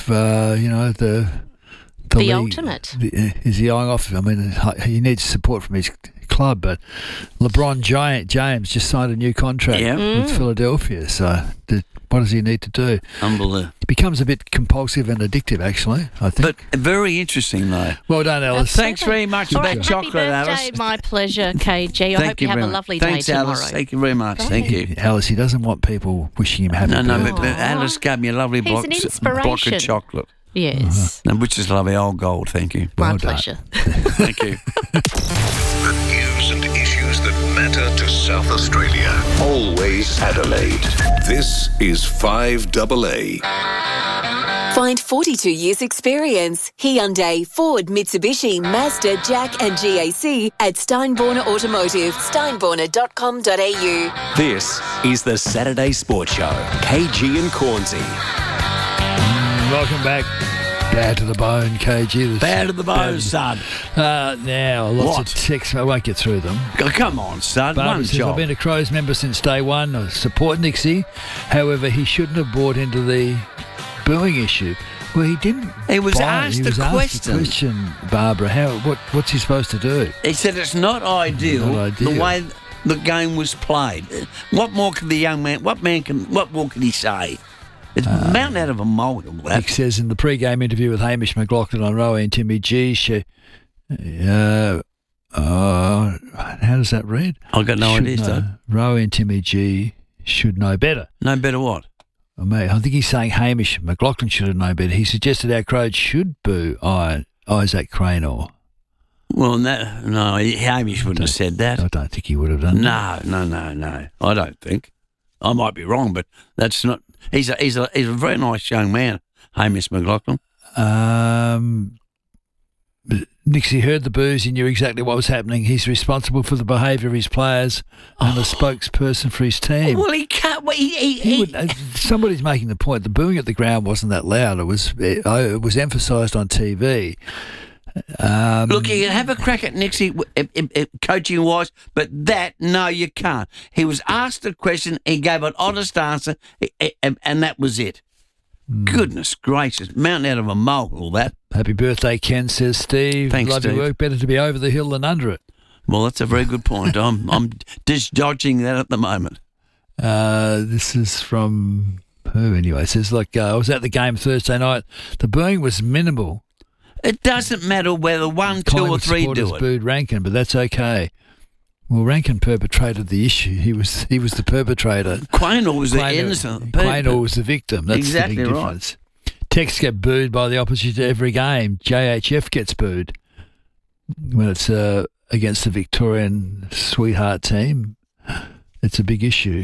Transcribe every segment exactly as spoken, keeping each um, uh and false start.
uh, you know, the the, The league, ultimate. the, is he eyeing off? I mean, he needs support from his club, but LeBron James just signed a new contract Yeah. with Mm. Philadelphia. So, the, what does he need to do? Unbelievable. It becomes a bit compulsive and addictive, actually, I think. But very interesting, though. Well done, Alice. Thanks very much for All that right, chocolate, happy birthday, Alice. my pleasure, K G. I Thank hope you, have very a much. lovely Thanks, day tomorrow. Alice. Thank you very much. Thank you. Alice, he doesn't want people wishing him happy No, no, birthday. but, but Alice gave me a lovely He's block, an block inspiration. of chocolate, Yes, and which is lovely old gold. Thank you. my Well done. pleasure. Thank you. The news and issues that matter to South Australia. Always Adelaide. This is five A A. Find forty-two years experience. Hyundai, Ford, Mitsubishi, Mazda, Jack and G A C at Steinborner Automotive. steinborner dot com dot a u. This is the Saturday Sports Show. K G and Cornsey. Welcome back. Bad to the bone, K G. This- Bad to the bone, son. Uh, now, lots What? of texts. I won't get through them. Oh, come on, son. Barbara One says, job. I've been a Crows member since day one. I support Nixie. However, he shouldn't have bought into the booing issue. Well, he didn't. He was buy it. asked he the was asked question. the question, Barbara. How? What? What's he supposed to do? He said it's not ideal, Not ideal. the way the game was played. What more can the young man? What man can? What more can he say? It's Uh, mountain out of a molehill. Nick That. says in the pre-game interview with Hamish McLaughlin on Rowie and Timmy G, she, uh, uh, how does that read? I've got no Should idea, know. son. Rowie and Timmy G should know better. No better what? Oh, mate, I think he's saying Hamish McLaughlin should have known better. He suggested our Crows should boo I- Isaac Cranor. Well, no, no, Hamish wouldn't have said that. I don't think he would have done that. No, no, no, no. I don't think. I might be wrong, but that's not. He's a he's a he's a very nice young man, Hamish McLaughlin. Um, but Nixie heard the boos. He knew exactly what was happening. He's responsible for the behaviour of his players and the spokesperson for his team. Well, he can't. Well, he, he, He he, would, uh, somebody's making the point. The booing at the ground wasn't that loud. It was it, it was emphasised on T V. Um, Look, you can have a crack at Nixie coaching wise, but that, no, you can't. He was asked a question, he gave an honest answer, eh, eh, and that was it. Hmm. Goodness gracious, mountain out of a molehill, that. Happy birthday, Ken, says Steve. Thanks, Love your Steve. work. Better to be over the hill than under it. Well, that's a very good point. I'm I'm just dodging that at the moment. Uh, this is from who anyway? It says, look, uh, I was at the game Thursday night. The booing was minimal. It doesn't matter whether one, two, or Collingwood three supporters do it. booed Rankin, but that's okay. Well, Rankin perpetrated the issue. He was he was the perpetrator. Quaynor was the Quaynor- innocent. Quaynor was the victim. That's Exactly the big right. difference. Tex get booed by the opposition every game. J H F gets booed when it's uh, against the Victorian sweetheart team. It's a big issue.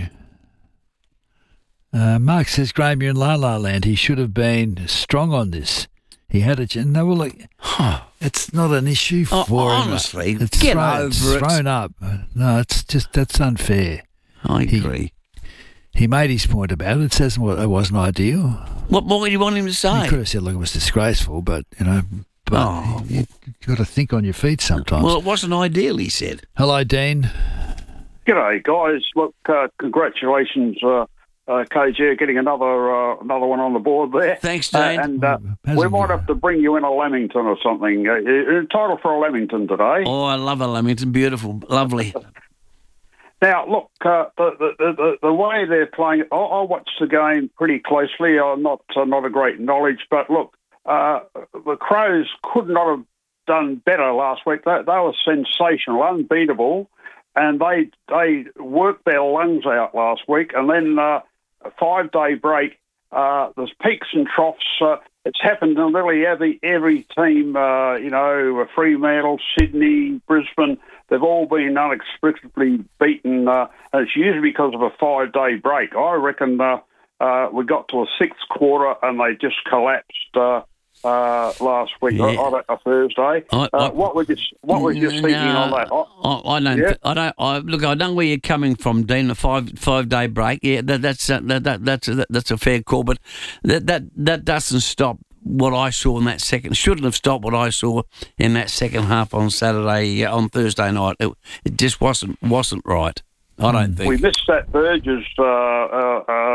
Uh, Mark says, Graham, you're in La La Land. He should have been strong on this. He had a... No, well, look, it's not an issue for Oh, him. honestly, it's get thrown, over it's it. thrown up. No, it's just, that's unfair. I He- agree. He made his point about it. It says well, it wasn't ideal. What more do you want him to He say? could have said, look, it was disgraceful, but, you know, but Oh. you, you've got to think on your feet sometimes. Well, it wasn't ideal, he said. Hello, Dean. G'day, guys. Look, uh, congratulations, uh, uh, K G, getting another uh, another one on the board there. Thanks, Uh, Dean. and uh, Hasn't we might been- have to bring you in a Lamington or something. Uh, you're entitled for a Lamington today. Oh, I love a Lamington. Beautiful. Lovely. Now, look, uh, the, the, the the way they're playing it, I, I watched the game pretty closely. I'm not uh, not a great knowledge, but look, uh, the Crows could not have done better last week. They, they were sensational, unbeatable, and they they worked their lungs out last week. And then uh, a five-day break, uh, there's peaks and troughs. Uh, it's happened in really every, every team, uh, you know, Fremantle, Sydney, Brisbane. They've all been unexpectedly beaten, uh, and it's usually because of a five-day break. I reckon uh, uh, we got to a sixth quarter and they just collapsed uh, uh, last week, Yeah. on a Thursday. I- uh, I- what were you, what was your thinking No, on that? I, I, I don't. Yeah. I don't. I, look, I know where you're coming from, Dean. A five five day break. Yeah, that, that's uh, that, that that's that, that's a fair call, but that that that doesn't stop what I saw in that second. Shouldn't have stopped what I saw in that second half on Saturday uh, on Thursday night. It, it just wasn't wasn't right. I don't think. we missed that Burgess, uh, uh, uh,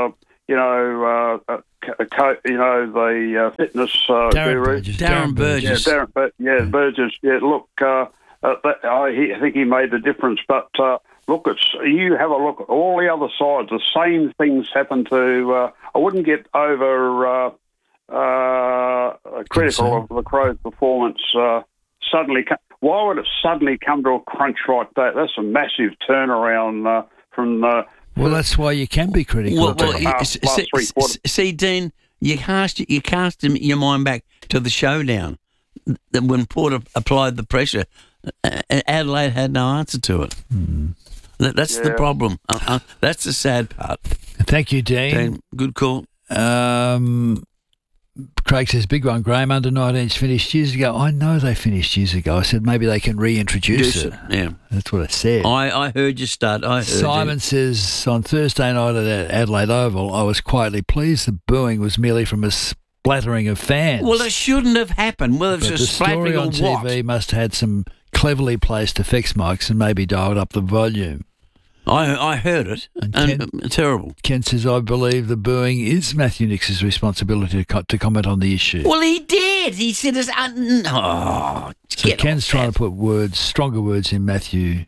you know, uh, uh, co- you know, the uh, fitness uh, Darren guru. Burgess. Darren Burgess. Yeah, Darren, but yeah, Burgess. Yeah, look, uh, uh, that, I, he, I think he made the difference. But uh, look, it's you have a look at all the other sides. The same things happen to. Uh, I wouldn't get over uh, uh, critical of the Crows' performance. Uh, suddenly, why would it suddenly come to a crunch like that? That's a massive turnaround uh, from. Uh, Well, that's why you can be critical. Well, of well, them. you- Last- s- last see, three quarters. s- see, Dean, you cast you cast your mind back to the showdown that when Port applied the pressure, uh, Adelaide had no answer to it. That, that's the Yeah. problem. Uh, uh, that's the sad part. Thank you, Dean. Dean, good call. Um, Craig says, big one, Graham, under nineteens finished years ago. I know they finished years ago. I said maybe they can reintroduce it. Yeah, That's what I said. I, I heard you start. I heard Simon you. says, on Thursday night at Adelaide Oval, I was quietly pleased the booing was merely from a splattering of fans. Well, it shouldn't have happened. Well, it's but a the splattering story on or T what? V must have had some cleverly placed effects mics and maybe dialed up the volume. I I heard it. And And, Ken- uh, terrible. Ken says, I believe the booing is Matthew Nix's responsibility to, co- to comment on the issue. Well, he did. He said, it's, un- "Oh, So get Ken's off trying that." to put words, stronger words in Matthew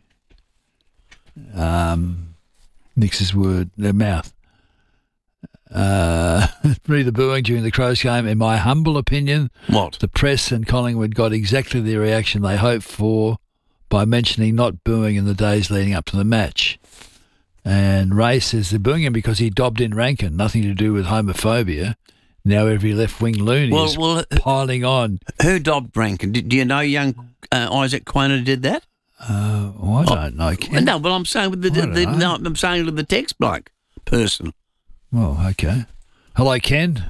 um, Nix's word, their mouth. Uh, read the booing during the Crows game. In my humble opinion, What? the press and Collingwood got exactly the reaction they hoped for by mentioning not booing in the days leading up to the match. And Ray says they're booing him because he dobbed in Rankin, nothing to do with homophobia. Now every left-wing loony Well, is well, piling on. Who dobbed Rankin? Do, do you know young uh, Isaac Quainer did that? Uh, oh, I don't know, Ken. No, but I'm saying with the, I don't the, know. no, I'm saying with the text bloke person. Well, okay. Hello, Ken.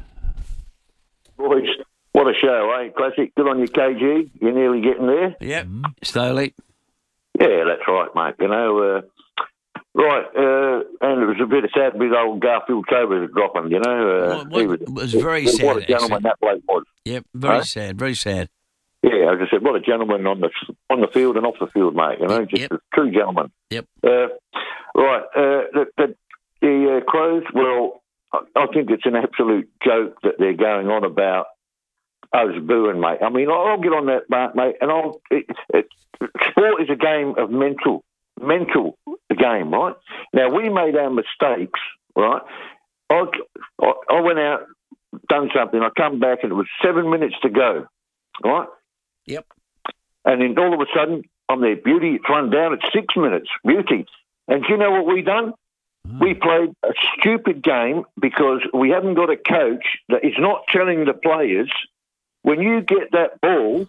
Boys, what a show, eh? Classic. Good on you, K G. You're nearly getting there. Yep, slowly. Yeah, that's right, mate. You know, uh, right, uh, and it was a bit of sad with old Garfield Cobra dropping, you know. Uh, Well, well, he it was very what sad, a gentleman actually. that bloke was. Yep, very Huh? sad, very sad. Yeah, as I said, what a gentleman on the on the field and off the field, mate. You know, Yep, just yep. a true gentleman. Yep. Uh, right, uh, the, the, the uh, Crows, well, I, I think it's an absolute joke that they're going on about us booing, mate. I mean, I'll get on that, Mark, mate, and I'll. It, it, sport is a game of mental, mental game, right? Now, we made our mistakes, right? I, I, I went out, done something, I come back, and it was seven minutes to go, right? Yep. And then all of a sudden, I'm there, beauty, it's run down at six minutes, beauty. And do you know what we done? Hmm. We played a stupid game because we haven't got a coach that is not telling the players, when you get that ball,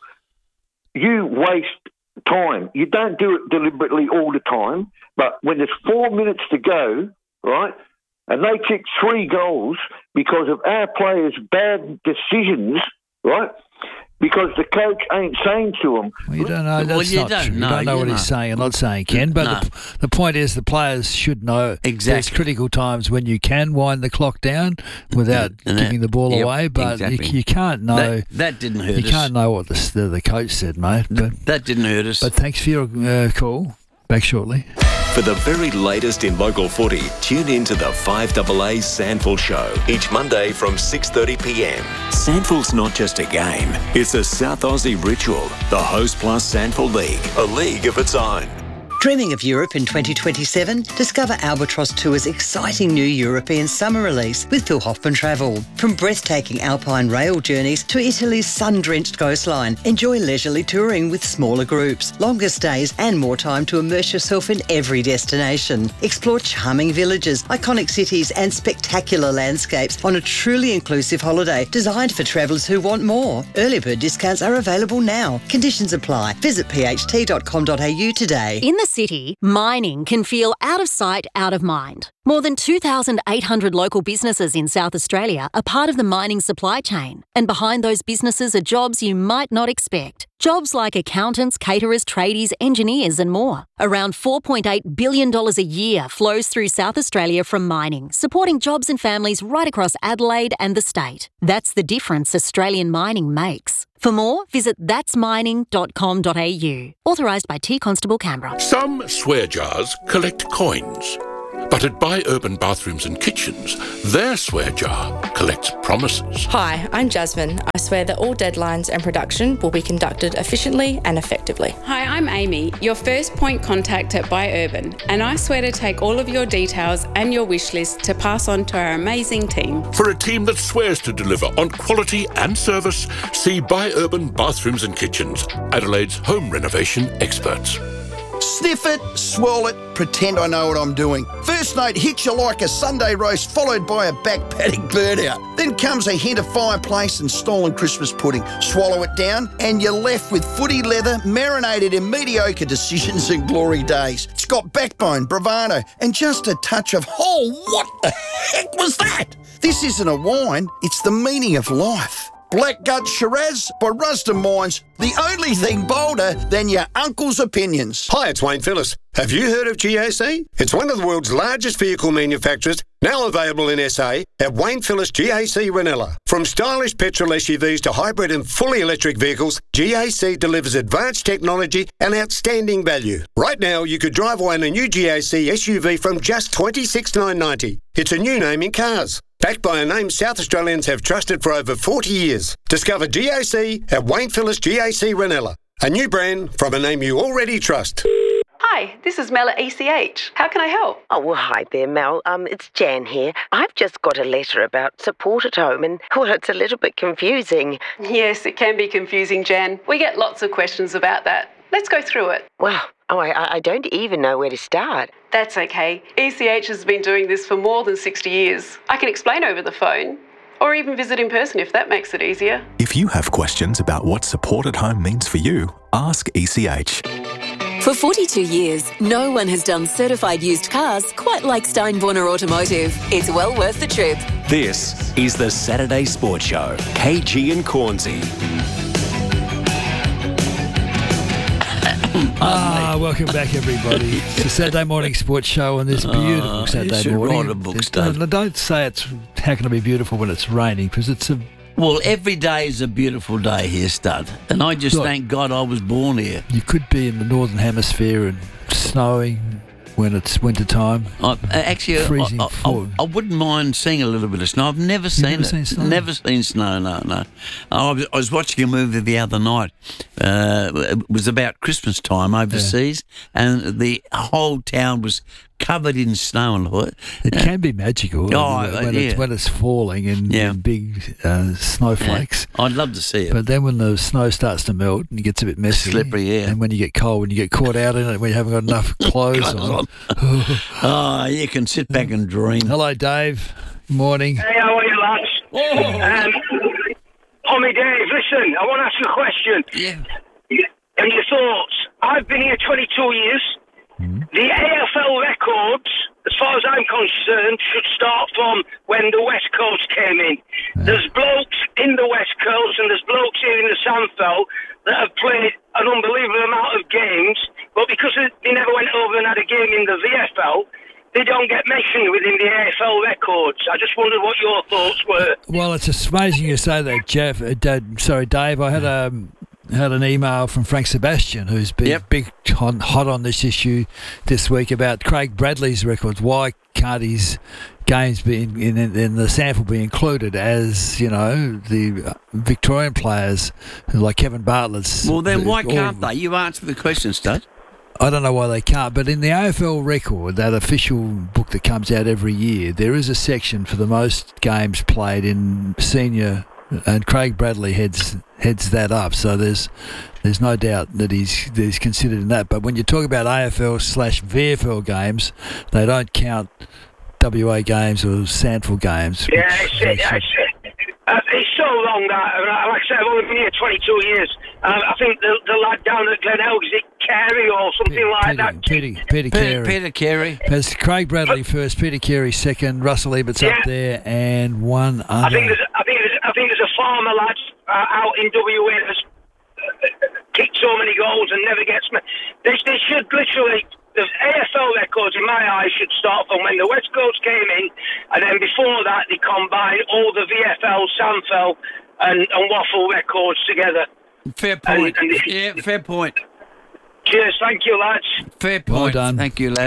you waste time. You don't do it deliberately all the time, but when there's four minutes to go, right, and they kick three goals because of our players' bad decisions, right, because the coach ain't saying to them, Well, you don't know. Well, That's you not don't true. know, you don't know you what know. he's saying and not saying, Ken. But No. the, the point is the players should know there's Exactly. critical times when you can wind the clock down without And that- kicking the ball yep, away. But exactly. you, you can't know. That, that didn't hurt you us. can't know what the, the, the coach said, mate. But, That didn't hurt us. but thanks for your uh, call. Back shortly. For the very latest in local footy, tune in to the five A A Sandful Show each Monday from six thirty p m. Sandful's not just a game, it's a South Aussie ritual. The Host Plus Sandful League, a league of its own. Dreaming of Europe in twenty twenty-seven? Discover Albatross Tour's exciting new European summer release with Phil Hoffman Travel. From breathtaking alpine rail journeys to Italy's sun-drenched coastline, enjoy leisurely touring with smaller groups, longer stays and more time to immerse yourself in every destination. Explore charming villages, iconic cities and spectacular landscapes on a truly inclusive holiday designed for travellers who want more. Early bird discounts are available now. Conditions apply. Visit p h t dot com dot a u today. In the city, mining can feel out of sight, out of mind. More than two thousand eight hundred local businesses in South Australia are part of the mining supply chain. And behind those businesses are jobs you might not expect. Jobs like accountants, caterers, tradies, engineers and more. Around four point eight billion dollars a year flows through South Australia from mining, supporting jobs and families right across Adelaide and the state. That's the difference Australian mining makes. For more, visit thats mining dot com dot a u. Authorised by T Constable Canberra. Some swear jars collect coins. But at Buy Urban Bathrooms and Kitchens, their swear jar collects promises. Hi, I'm Jasmine. I swear that all deadlines and production will be conducted efficiently and effectively. Hi, I'm Amy, your first point contact at Buy Urban, and I swear to take all of your details and your wish list to pass on to our amazing team. For a team that swears to deliver on quality and service, see Buy Urban Bathrooms and Kitchens, Adelaide's home renovation experts. Sniff it, swirl it, pretend I know what I'm doing. First note hits you like a Sunday roast followed by a back paddock burnout. Then comes a hint of fireplace and stolen Christmas pudding. Swallow it down and you're left with footy leather marinated in mediocre decisions and glory days. It's got backbone, bravado and just a touch of, oh, what the heck was that? This isn't a wine, it's the meaning of life. Blackgut Shiraz by Rusden Mines, the only thing bolder than your uncle's opinions. Hi, it's Wayne Phillips. Have you heard of G A C? It's one of the world's largest vehicle manufacturers, now available in S A at Wayne Phillips G A C Ranella. From stylish petrol S U Vs to hybrid and fully electric vehicles, G A C delivers advanced technology and outstanding value. Right now, you could drive away in a new G A C S U V from just twenty-six thousand nine hundred ninety dollars. It's a new name in cars. Backed by a name South Australians have trusted for over forty years. Discover G A C at Wayne Phillips G A C Ranella. A new brand from a name you already trust. Hi, this is Mel at E C H. How can I help? Oh, well, hi there, Mel. Um, it's Jan here. I've just got a letter about support at home and, well, it's a little bit confusing. Yes, it can be confusing, Jan. We get lots of questions about that. Let's go through it. Well, oh, I, I don't even know where to start. That's okay. E C H has been doing this for more than sixty years. I can explain over the phone, or even visit in person if that makes it easier. If you have questions about what support at home means for you, ask E C H. For forty-two years, no one has done certified used cars quite like Steinborner Automotive. It's well worth the trip. This is the Saturday Sports Show. K G and Cornsey. Ah, welcome back, everybody. It's the Saturday morning sports show on this beautiful Uh, Saturday you should morning. write a book, It's- Stud. no, don't say it's how can it be beautiful when it's raining, because it's a Well, every day is a beautiful day here, Stud. And I just Look. thank God I was born here. you could be in the northern hemisphere and snowing when it's winter time. I, actually, Freezing I, I, forward. I, I wouldn't mind seeing a little bit of snow. I've never seen never it. seen snow? Never seen snow, no, no. I was, I was watching a movie the other night. Uh, it was about Christmas time overseas, and the whole town was covered in snow. And what? It can be magical Oh, when, uh, it's, yeah. when it's falling in, Yeah. in big uh, snowflakes. I'd love to see it. But then when the snow starts to melt and it gets a bit messy, Slippery, yeah. and when you get cold, when you get caught out in it, when you haven't got enough clothes on. Oh, you can sit back and dream. Hello, Dave. Morning. Hey, how are you, lads? Um, Tommy Dave, listen, I want to ask you a question. Yeah. And your thoughts. I've been here twenty-two years. The A F L records, as far as I'm concerned, should start from when the West Coast came in. There's blokes in the West Coast and there's blokes here in the Sandfell that have played an unbelievable amount of games, but because they never went over and had a game in the V F L, they don't get mentioned within the A F L records. I just wondered what your thoughts were. Well, it's just amazing you say that, Jeff. Uh, Dad, sorry, Dave. I had a had an email from Frank Sebastian, who's been Yep. big on, hot on this issue this week about Craig Bradley's records. Why can't his games be in, in, in the sample be included as, you know, the Victorian players like Kevin Bartlett's? Well, then why all- can't they? You answer the question, Stud. I don't know why they can't, but in the A F L record, that official book that comes out every year, there is a section for the most games played in senior, and Craig Bradley heads heads that up. So there's there's no doubt that he's that he's considered in that. But when you talk about A F L slash V F L games, they don't count W A games or Sandford games. Yeah, it's, it, it's, uh, it's so long that, uh, like I said, I've only been here twenty-two years. Uh, I think the, the lad down at Glenelg, is it Carey or something like that? Peter, Peter Carey. Peter Carey. Has Craig Bradley first, Peter Carey second, Russell Ebert's Yeah. up there, and one I think other. there's, I think there's, I think there's a farmer lad uh, out in W A that's uh, kicked so many goals and never gets. Ma- they, they should literally. The A F L records, in my eyes, should start from when the West Coast came in, and then before that, they combine all the V F L, Sandfell, and, and Waffle records together. Fair point. And- and- yeah, fair point. Cheers, thank you, lads. Fair Well point. done. Thank you, lads.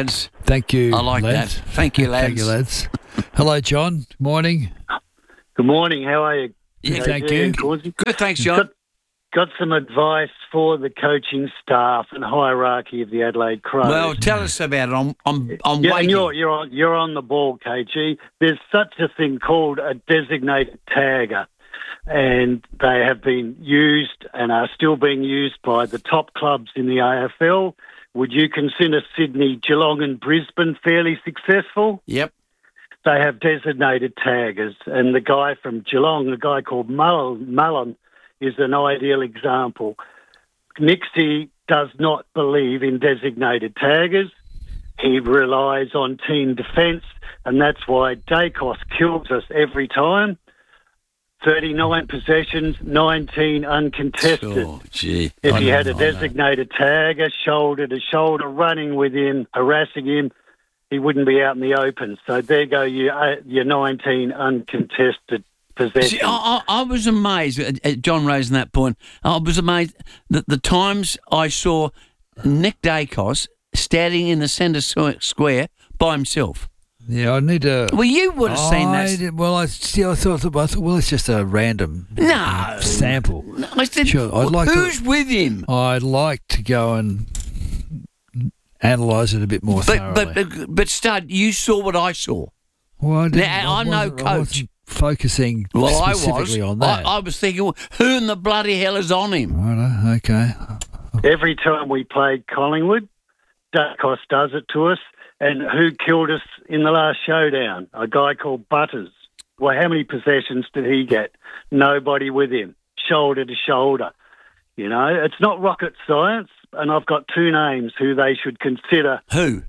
Thank you, I like lads. that. Thank you, lads. Thank you, lads. Hello, John. Morning. Good morning. How are you? Yeah, How thank you you. doing, Causey? Good, thanks, John. Got, got some advice for the coaching staff and hierarchy of the Adelaide Crows. Well, tell us about it. I'm, I'm, I'm yeah, waiting. and you're you're on, you're on the ball, K G. There's such a thing called a designated tagger, and they have been used and are still being used by the top clubs in the A F L. Would you consider Sydney, Geelong, and Brisbane fairly successful? Yep. They have designated taggers, and the guy from Geelong, a guy called Mullen, Mullen is an ideal example. Nixie does not believe in designated taggers. He relies on team defence, and that's why Dacos kills us every time. thirty-nine possessions, nineteen uncontested. Oh, gee. If I he know, had a I know. designated tagger, shoulder to shoulder, running with him, harassing him, he wouldn't be out in the open. So there go your, uh, your nineteen uncontested possessions. See, I, I, I was amazed at, at John raising that point. I was amazed that the times I saw Nick Dacos standing in the centre s- square by himself. Yeah, I need to. Well, you would have seen I that. did- Well, I still I thought, I thought, well, it's just a random No. sample. I said, Sure, I'd like who's to, with him? I'd like to go and analyse it a bit more But, thoroughly. but, but, but, Stud, you saw what I saw. well, I didn't, Now, I I'm no wasn't- I coach. wasn't focusing Well, I was. specifically on that. I, I was thinking, well, who in the bloody hell is on him? Righto, okay. Every time we played Collingwood, Dacos does it to us. And who killed us in the last showdown? A guy called Butters. Well, how many possessions did he get? Nobody with him, shoulder to shoulder. You know, it's not rocket science. And I've got two names who they should consider. Who?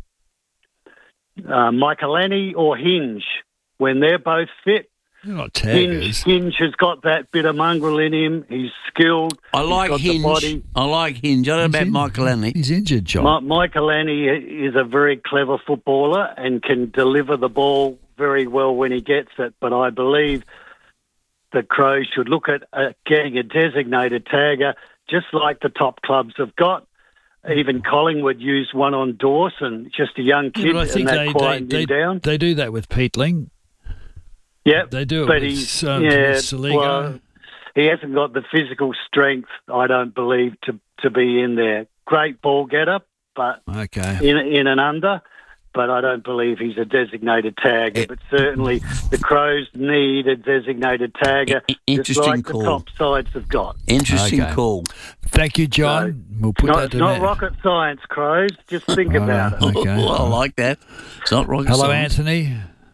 Uh, Michaelani or Hinge. When they're both fit, They're not Hinge, taggers. Hinge has got that bit of mongrel in him. He's skilled. I He's like got the Hinge. body. I like Hinge. I don't know He's about in- Michael Annie. He's injured, John. Ma- Michaelani is a very clever footballer and can deliver the ball very well when he gets it. But I believe the Crows should look at uh, getting a designated tagger, just like the top clubs have got. Even Collingwood used one on Dawson, just a young Yeah, kid, but I and think that they, they, quietened they, him down. they do that with Pete Ling. Yep, They do it but with, he's um, yeah, with Saligo. well, he hasn't got the physical strength, I don't believe, to to be in there. Great ball getter, but Okay. in in and under. But I don't believe he's a designated tagger. But certainly the Crows need a designated tagger, just Interesting like call. the top sides have got. Interesting Okay. call. Thank you, John. we'll put Not, that it's to not bed. rocket science, Crows. Just think Righto, about it. Okay. Well, I like that. It's not rocket Hello, science. Anthony.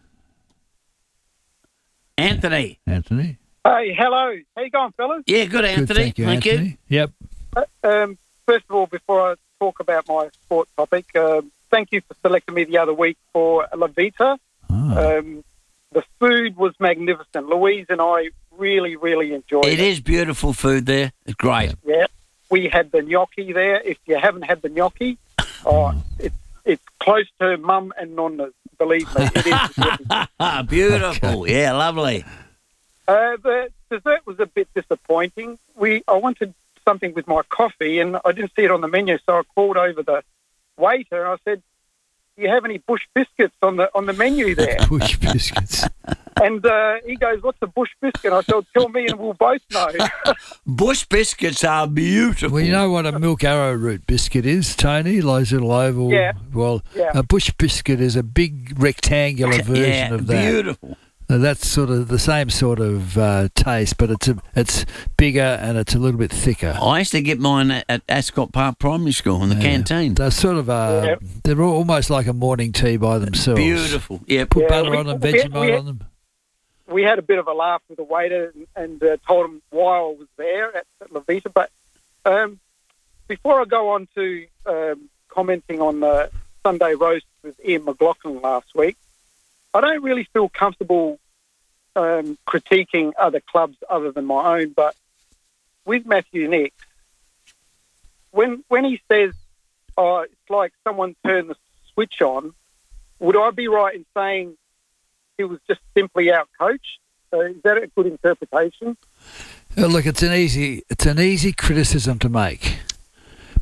Anthony. Anthony. Hey, hello. How you going, fellas? Yeah, good, Anthony. Good, thank you, Thank you. Anthony. Yep. Uh, um, first of all, before I talk about my sport topic, um, thank you for selecting me the other week for La Vita. Ah. Um, the food was magnificent. Louise and I really, really enjoyed it. It is beautiful food there. It's great. Yeah. We had the gnocchi there. If you haven't had the gnocchi, oh, it's it's close to mum and nonna's. Believe me, it is. Beautiful. Yeah, lovely. Uh, the dessert was a bit disappointing. We I wanted something with my coffee, and I didn't see it on the menu, so I called over the waiter and I said, "Do you have any bush biscuits on the on the menu there?" Bush biscuits. And uh, he goes, "What's a bush biscuit?" I said, "Tell me, and we'll both know." Bush biscuits are beautiful. Well, you know what a milk arrowroot biscuit is, Tony? Those little oval. Yeah. Well, Yeah. a bush biscuit is a big rectangular version yeah, of that. beautiful. Uh, That's sort of the same sort of uh, taste, but it's a, it's bigger and it's a little bit thicker. I used to get mine at, at Ascot Park Primary School in the Yeah. canteen. They're sort of uh, Yep. they're al- almost like a morning tea by themselves. Beautiful. Yeah. Put Yeah, butter we- on them, we- Vegemite we- on them. We had a bit of a laugh with the waiter and, and uh, told him why I was there at, at La Vita. But um, before I go on to um, commenting on the Sunday roast with Ian McLaughlin last week, I don't really feel comfortable um, critiquing other clubs other than my own. But with Matthew Nix, when when he says, "Oh, it's like someone turned the switch on," would I be right in saying he was just simply out-coached? Uh, is that a good interpretation? Uh, Look, it's an easy it's an easy criticism to make,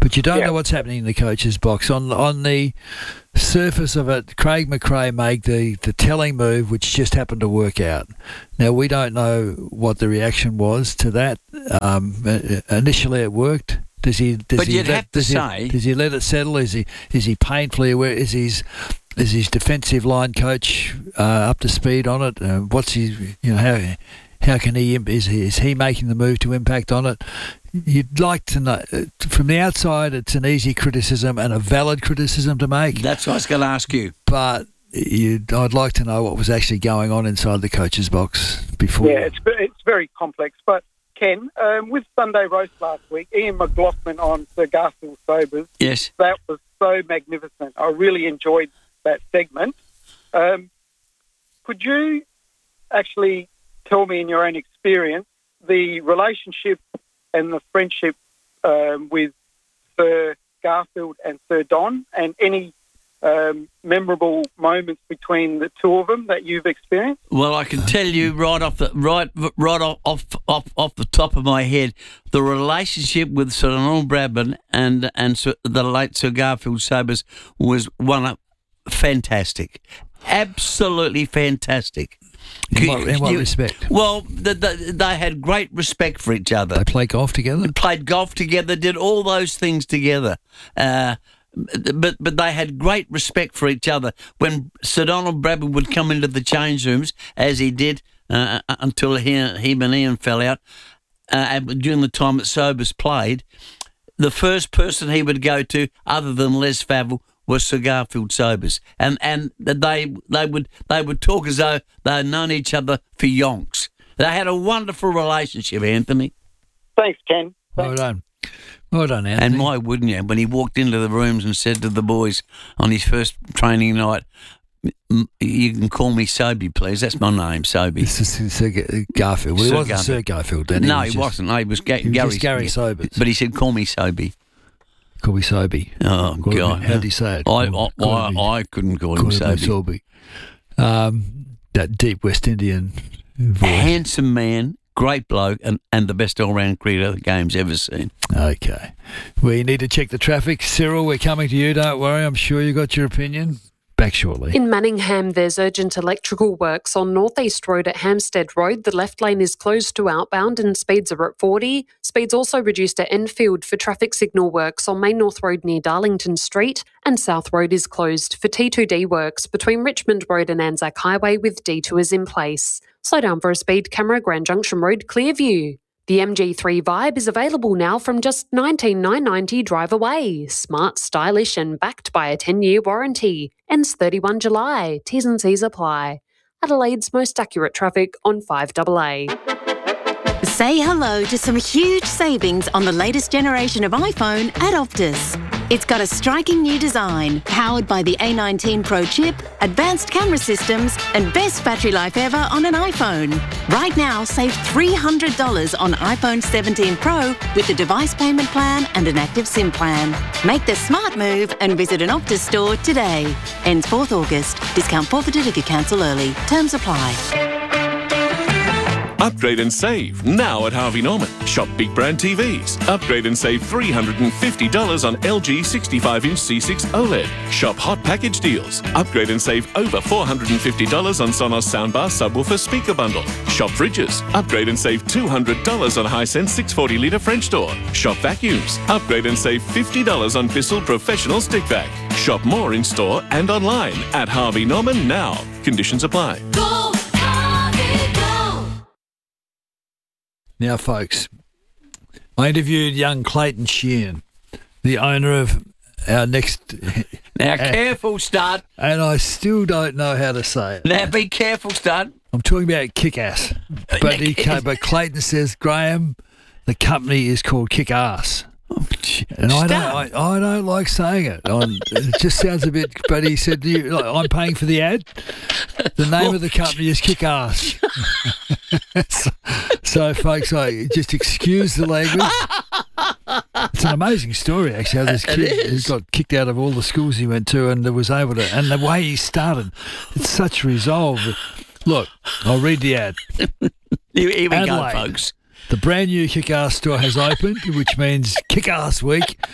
But you don't Yeah. know what's happening in the coach's box. On on the surface of it, Craig McRae made the, the telling move, which just happened to work out. Now, we don't know what the reaction was to that. Um, initially, it worked. Does he? Does But he you'd let, have to does he, say- Does he let it settle? Is he is he painfully aware? Is his is his defensive line coach uh, up to speed on it? Uh, what's his? You know how how can he? imp- Is he is he making the move to impact on it? You'd like to know. From the outside, it's an easy criticism and a valid criticism to make. That's what I was going to ask you. But you'd, I'd like to know what was actually going on inside the coach's box before. Yeah, it's ve- it's very complex. But Ken, um, with Sunday Roast last week, Ian McLaughlin on Sir Garfield Sobers. Yes. That was so magnificent. I really enjoyed that segment. Um, could you actually tell me, in your own experience, the relationship and the friendship um, with Sir Garfield and Sir Don, and any um, memorable moments between the two of them that you've experienced? Well, I can tell you right off the right, right off off off, off the top of my head, the relationship with Sir Donald Bradman and and Sir, the late Sir Garfield Sobers was one of fantastic, absolutely fantastic. In what, in what You- respect? Well, the, the, they had great respect for each other. They played golf together? Played golf together, did all those things together. Uh, but but they had great respect for each other. When Sir Donald Bradman would come into the change rooms, as he did uh, until he, him and Ian fell out, uh, and during the time that Sobers played, the first person he would go to, other than Les Favell, was Sir Garfield Sobers, and and they they would they would talk as though they had known each other for yonks. They had a wonderful relationship, Anthony. Thanks, Ken. Well done. Well done, Anthony. And why wouldn't you? When he walked into the rooms and said to the boys on his first training night, "M- "You can call me Sobey, please. That's my name, Sobey." This is Sir G- Garfield. Well, he Sir wasn't Garfield. Sir Garfield then. No, was he just- wasn't. No, he was, Ga- he was Gary. just Gary Sobers. But he said, "Call me Sobey." Call me Sobey. Oh, Call him- God. How do you say it? I, I, Call- call I, him- I couldn't call him call him Sobey. Sobey. Um, that deep West Indian voice. Handsome man, great bloke, and, and the best all-round cricketer the game's ever seen. Okay. We need to check the traffic. Cyril, we're coming to you. Don't worry. I'm sure you got your opinion. Back shortly. In Manningham, there's urgent electrical works on North East Road at Hampstead Road. The left lane is closed to outbound and speeds are at forty. Speeds also reduced at Enfield for traffic signal works on Main North Road near Darlington Street. And South Road is closed for T two D works between Richmond Road and Anzac Highway with detours in place. Slow down for a speed camera, Grand Junction Road, Clearview. The M G three Vibe is available now from just nineteen thousand nine hundred ninety dollars drive away. Smart, stylish and backed by a ten-year warranty. Ends thirty-first of July. T's and C's apply. Adelaide's most accurate traffic on five double A. Say hello to some huge savings on the latest generation of iPhone at Optus. It's got a striking new design, powered by the A nineteen Pro chip, advanced camera systems, and best battery life ever on an iPhone. Right now, save three hundred dollars on iPhone seventeen Pro with the device payment plan and an active SIM plan. Make the smart move and visit an Optus store today. Ends fourth of August. Discount forfeited if you cancel early. Terms apply. Upgrade and save now at Harvey Norman. Shop big brand T Vs. Upgrade and save three hundred fifty dollars on L G sixty-five inch C six OLED. Shop hot package deals. Upgrade and save over four hundred fifty dollars on Sonos soundbar subwoofer speaker bundle. Shop fridges. Upgrade and save two hundred dollars on Hisense six hundred forty litre French door. Shop vacuums. Upgrade and save fifty dollars on Bissell Professional Stick Vac. Shop more in store and online at Harvey Norman now. Conditions apply. Now, folks, I interviewed young Clayton Sheehan, the owner of our next... Now, careful, Stud. And I still don't know how to say it. Now, be careful, Stud. I'm talking about Kick-Ass. But, he came, but Clayton says, Graham, the company is called Kick-Ass. Oh, and I don't, I, I don't like saying it. I'm, it just sounds a bit. But he said, Do you, like, "I'm paying for the ad. The name well, of the company is Kick Ass." so, so, folks, I just excuse the language. It's an amazing story, actually. How this kid has got kicked out of all the schools he went to, and was able to. And the way he started, it's such resolve. Look, I'll read the ad. Here we Adelaide. go, folks. The brand new Kick-Ass store has opened, which means Kick-Ass Week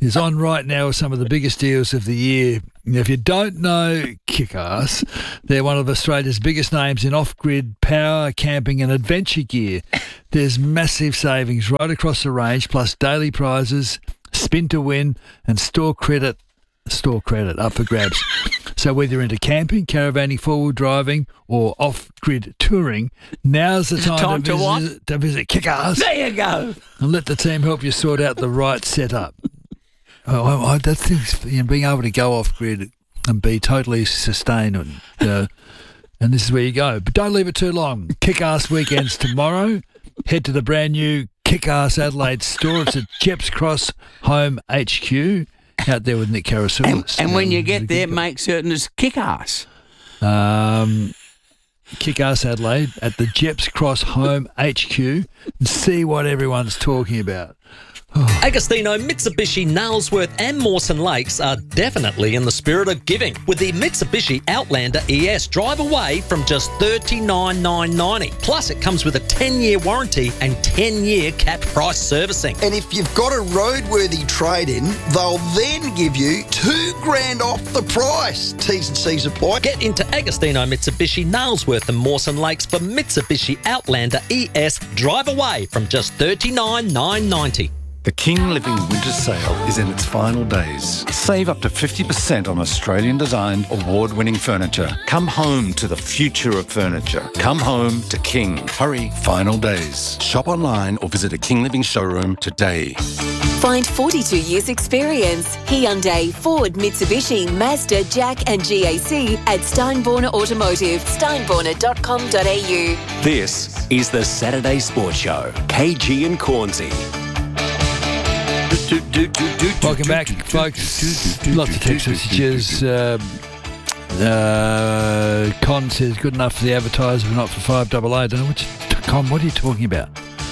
is on right now with some of the biggest deals of the year. If you don't know Kick-Ass, they're one of Australia's biggest names in off-grid power, camping and adventure gear. There's massive savings right across the range, plus daily prizes, spin to win and store credit, store credit up for grabs. So whether you're into camping, caravanning, four-wheel driving or off-grid touring, now's the time, time to, to visit, to visit Kick-Ass. There you go. And let the team help you sort out the right setup. Oh, I, I, that thing's, you know, being able to go off grid and be totally sustained, and, uh, and this is where you go. But don't leave it too long. Kick-Ass weekends tomorrow. Head to the brand new Kick-Ass Adelaide store. It's at Jeps Cross Home H Q out there with Nick Carasoulis. And, and when um, you get there, make certain it's Kick-Ass. Um, Kick-Ass Adelaide at the Jeps Cross Home H Q and see what everyone's talking about. Agostino, Mitsubishi, Nailsworth and Mawson Lakes are definitely in the spirit of giving with the Mitsubishi Outlander E S. Drive away from just thirty-nine thousand nine hundred ninety dollars. Plus, it comes with a ten-year warranty and ten-year capped price servicing. And if you've got a roadworthy trade-in, they'll then give you two grand off the price. T's and C's apply. Get into Agostino, Mitsubishi, Nailsworth and Mawson Lakes for Mitsubishi Outlander E S. Drive away from just thirty-nine thousand nine hundred ninety dollars. The King Living Winter Sale is in its final days. Save up to fifty percent on Australian-designed, award-winning furniture. Come home to the future of furniture. Come home to King. Hurry, final days. Shop online or visit a King Living showroom today. Find forty-two years experience. Hyundai, Ford, Mitsubishi, Mazda, Jack and G A C at Steinborner Automotive. steinborner dot com dot a u. This is the Saturday Sports Show. K G and Cornsey. Welcome back, folks. Lots of text messages. Uh, uh, Con says, good enough for the advertiser, but not for five double A. Don't know which, Con, what are you talking about?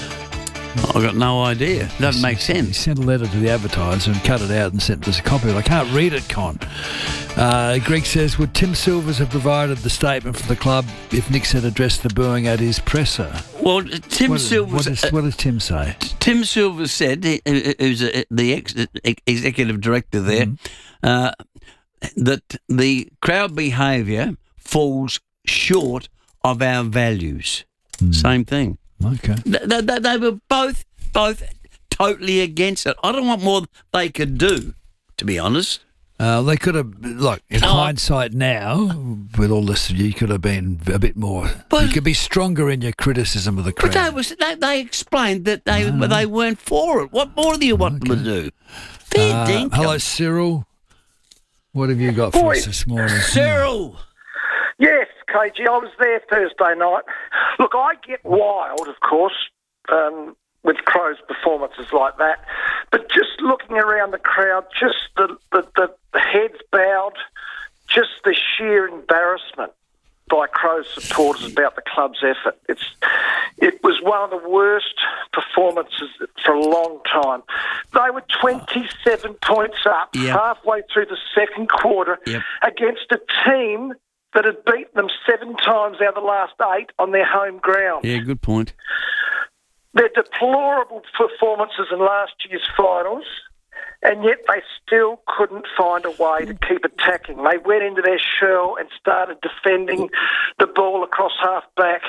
I've got no idea. It doesn't make sense. He sent a letter to the advertiser and cut it out and sent us a copy of it. I can't read it, Con. Uh, Greg says, would Tim Silvers have provided the statement from the club if Nix had addressed the booing at his presser? Well, Tim what, Silvers... What does, what does Tim say? Tim Silvers said, who's the ex, executive director there, mm-hmm. uh, that the crowd behaviour falls short of our values. Mm. Same thing. Okay. They, they, they were both both totally against it. I don't want more they could do, to be honest. Uh, they could have, like, in oh. hindsight now, with all this, you could have been a bit more, but, you could be stronger in your criticism of the crowd. But they, was, they, they explained that they uh, they weren't for it. What more do you want okay. them to do? Fair uh, dinkum. Hello, Cyril. What have you got for Boy, us this morning? Cyril! Yes, K G, I was there Thursday night. Look, I get wild, of course, um, with Crows' performances like that. But just looking around the crowd, just the, the, the, the heads bowed, just the sheer embarrassment by Crows supporters about the club's effort. It's It was one of the worst performances for a long time. They were twenty-seven points up yep. halfway through the second quarter yep. against a team that had beaten them seven times out of the last eight on their home ground. Yeah, good point. Their deplorable performances in last year's finals, and yet they still couldn't find a way to keep attacking. They went into their shell and started defending the ball across half-back.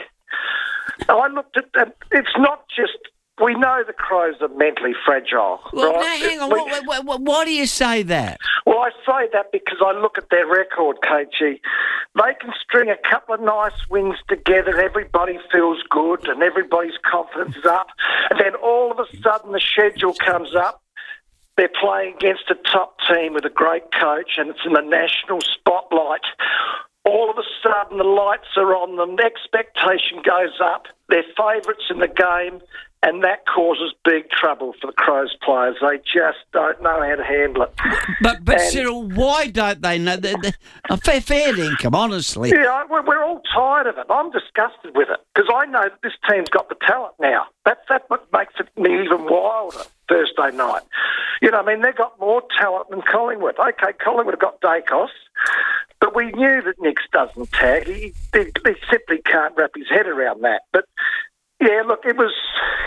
I looked at that. It's not just... We know the Crows are mentally fragile, well, right? Now, hang on. We, why, why, why do you say that? Well, I say that because I look at their record, K G. They can string a couple of nice wins together, everybody feels good and everybody's confidence is up, and then all of a sudden the schedule comes up, they're playing against a top team with a great coach and it's in the national spotlight. All of a sudden the lights are on them, the expectation goes up, they're favourites in the game, and that causes big trouble for the Crows players. They just don't know how to handle it. But, but and, Cyril, why don't they know? They're, they're a fair, fair income, honestly. Yeah, we're, we're all tired of it. I'm disgusted with it because I know that this team's got the talent now. That's that what makes it me even wilder Thursday night. You know, I mean, they've got more talent than Collingwood. Okay, Collingwood have got Dacos, but we knew that Nix doesn't tag. He, he, he simply can't wrap his head around that. But... Yeah, look, it was it was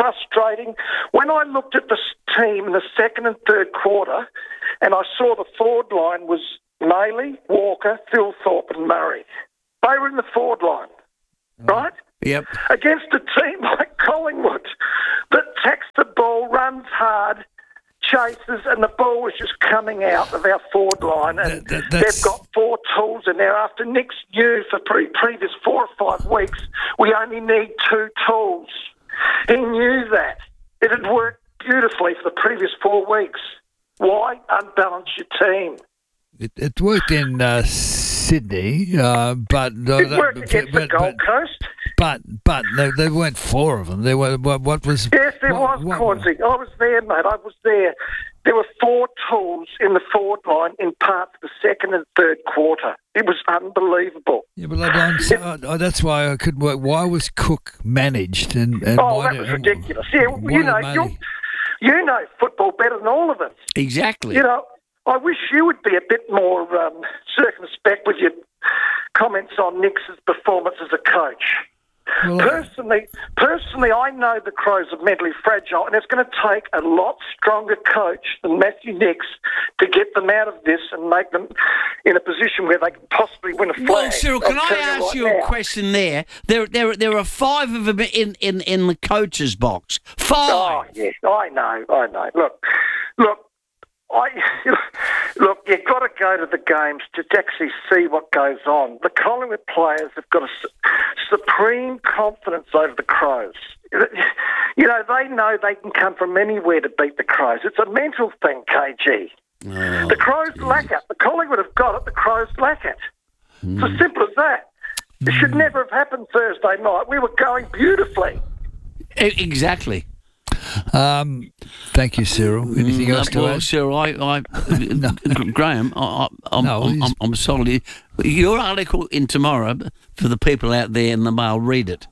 frustrating. When I looked at the s- team in the second and third quarter, and I saw the forward line was Maley, Walker, Phil Thorpe and Murray. They were in the forward line, right? Yep. Against a team like Collingwood that attacks the ball, runs hard, chases, and the ball was just coming out of our forward line. And That- that- they've got four tools in there. After Nick's knew for pre- previous four or five weeks, we only need two tools. He knew that. It had worked beautifully for the previous four weeks. Why unbalance your team? It, it worked in uh, Sydney, uh, but uh, It worked against the but, Gold but, Coast. but but there, there weren't four of them. There were what, what was? Yes, there what, was, what- Quanzi. I was there, mate. I was there. There were four tools in the forward line in parts of the second and third quarter. It was unbelievable. Yeah, but I don't, so, uh, that's why I couldn't work. Why was Cook managed? And, and oh, why that did- was ridiculous. Yeah, why you did know, Maley- you you know football better than all of us. Exactly. You know, I wish you would be a bit more um, circumspect with your comments on Nick's performance as a coach. Well, personally, personally, I know the Crows are mentally fragile, and it's going to take a lot stronger coach than Matthew Nicks to get them out of this and make them in a position where they can possibly win a flag. Well, Cyril, can I'll I tell ask right you a now. question there? There, there, there are five of them in, in, in the coach's box. Five. Oh, yes, I know, I know. Look, look, I look. You've got to go to the games to actually see what goes on. The Collingwood players have got a su- supreme confidence over the Crows. You know, they know they can come from anywhere to beat the Crows. It's a mental thing, K G. Oh, the Crows geez. lack it. The Collingwood have got it. The Crows lack it. Mm. It's as simple as that. It should never have happened Thursday night. We were going beautifully. E- Exactly. Um, thank you, Cyril. Anything else to well, add? Cyril, I, I Graham, I, I, I'm, No, I'm, he's- I'm, I'm sorry. Your article in tomorrow, for the people out there in the mail, read it.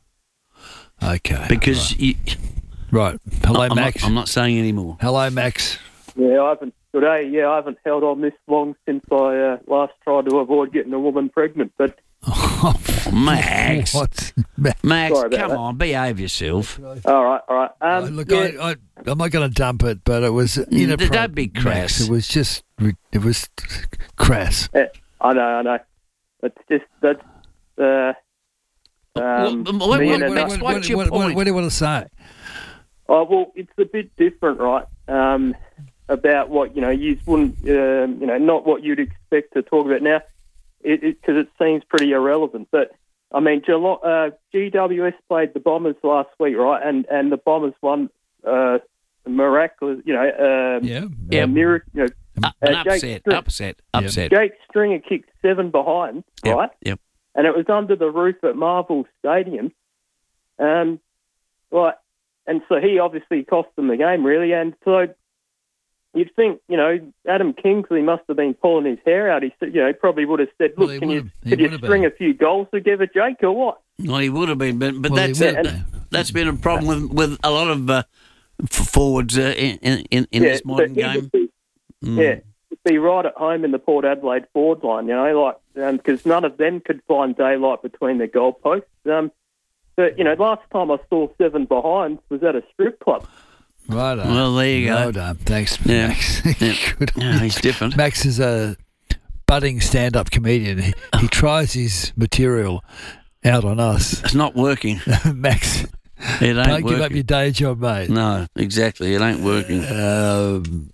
Okay. Because right. you, right. Hello, I'm Max. Not, I'm not saying any more. Hello, Max. Yeah, I haven't. Today, yeah, I haven't held on this long since I uh, last tried to avoid getting a woman pregnant. But Oh, Max, What? Max, Sorry about come that. on, behave yourself. all right, all right. Um, Uh, look, yeah, I, I, I'm not going to dump it, but it was inappropriate. don't be crass. Max. It was just, re- it was crass. yeah, I know, I know. It's just that. Uh, um, Well, what- me what- and Max, another- what's your what, what, point? what do you want to say? Oh well, it's a bit different, right? Um, about what you know, you wouldn't, um, you know, not what you'd expect to talk about now, because it, it, 'cause it seems pretty irrelevant. But I mean, Geelong, uh, G W S played the Bombers last week, right? And and the Bombers won, uh, miraculous, you know, um, Yeah. Yeah. a miracle, you know. Uh, an Uh, Jake upset, String- upset, upset. Jake Stringer kicked seven behind, Yep, right? Yep. And it was under the roof at Marvel Stadium. Um, right, and so he obviously cost them the game, really. And so you'd think, you know, Adam Kingsley must have been pulling his hair out. He said, you know, he probably would have said, Well, look, he can you, would've- he could you would've string been. a few goals together, Jake, or what? Well, he would have been, but, but Well, he that's would uh, have. that's been a problem with, with a lot of uh, f- forwards uh, in in, in this but modern he game. would be- Mm. Yeah, he'd be right at home in the Port Adelaide forward line, you know, like, because none of them could find daylight between the goalposts. Um, but, you know, last time I saw seven behind was at a strip club. Right on. Well, there you go. Well done. Thanks, Yeah. Max. Yeah. Good. Yeah, he's different. Max is a budding stand-up comedian. He, he tries his material out on us. It's not working. Max, It ain't don't working. give up your day job, mate. No, exactly. It ain't working. Um,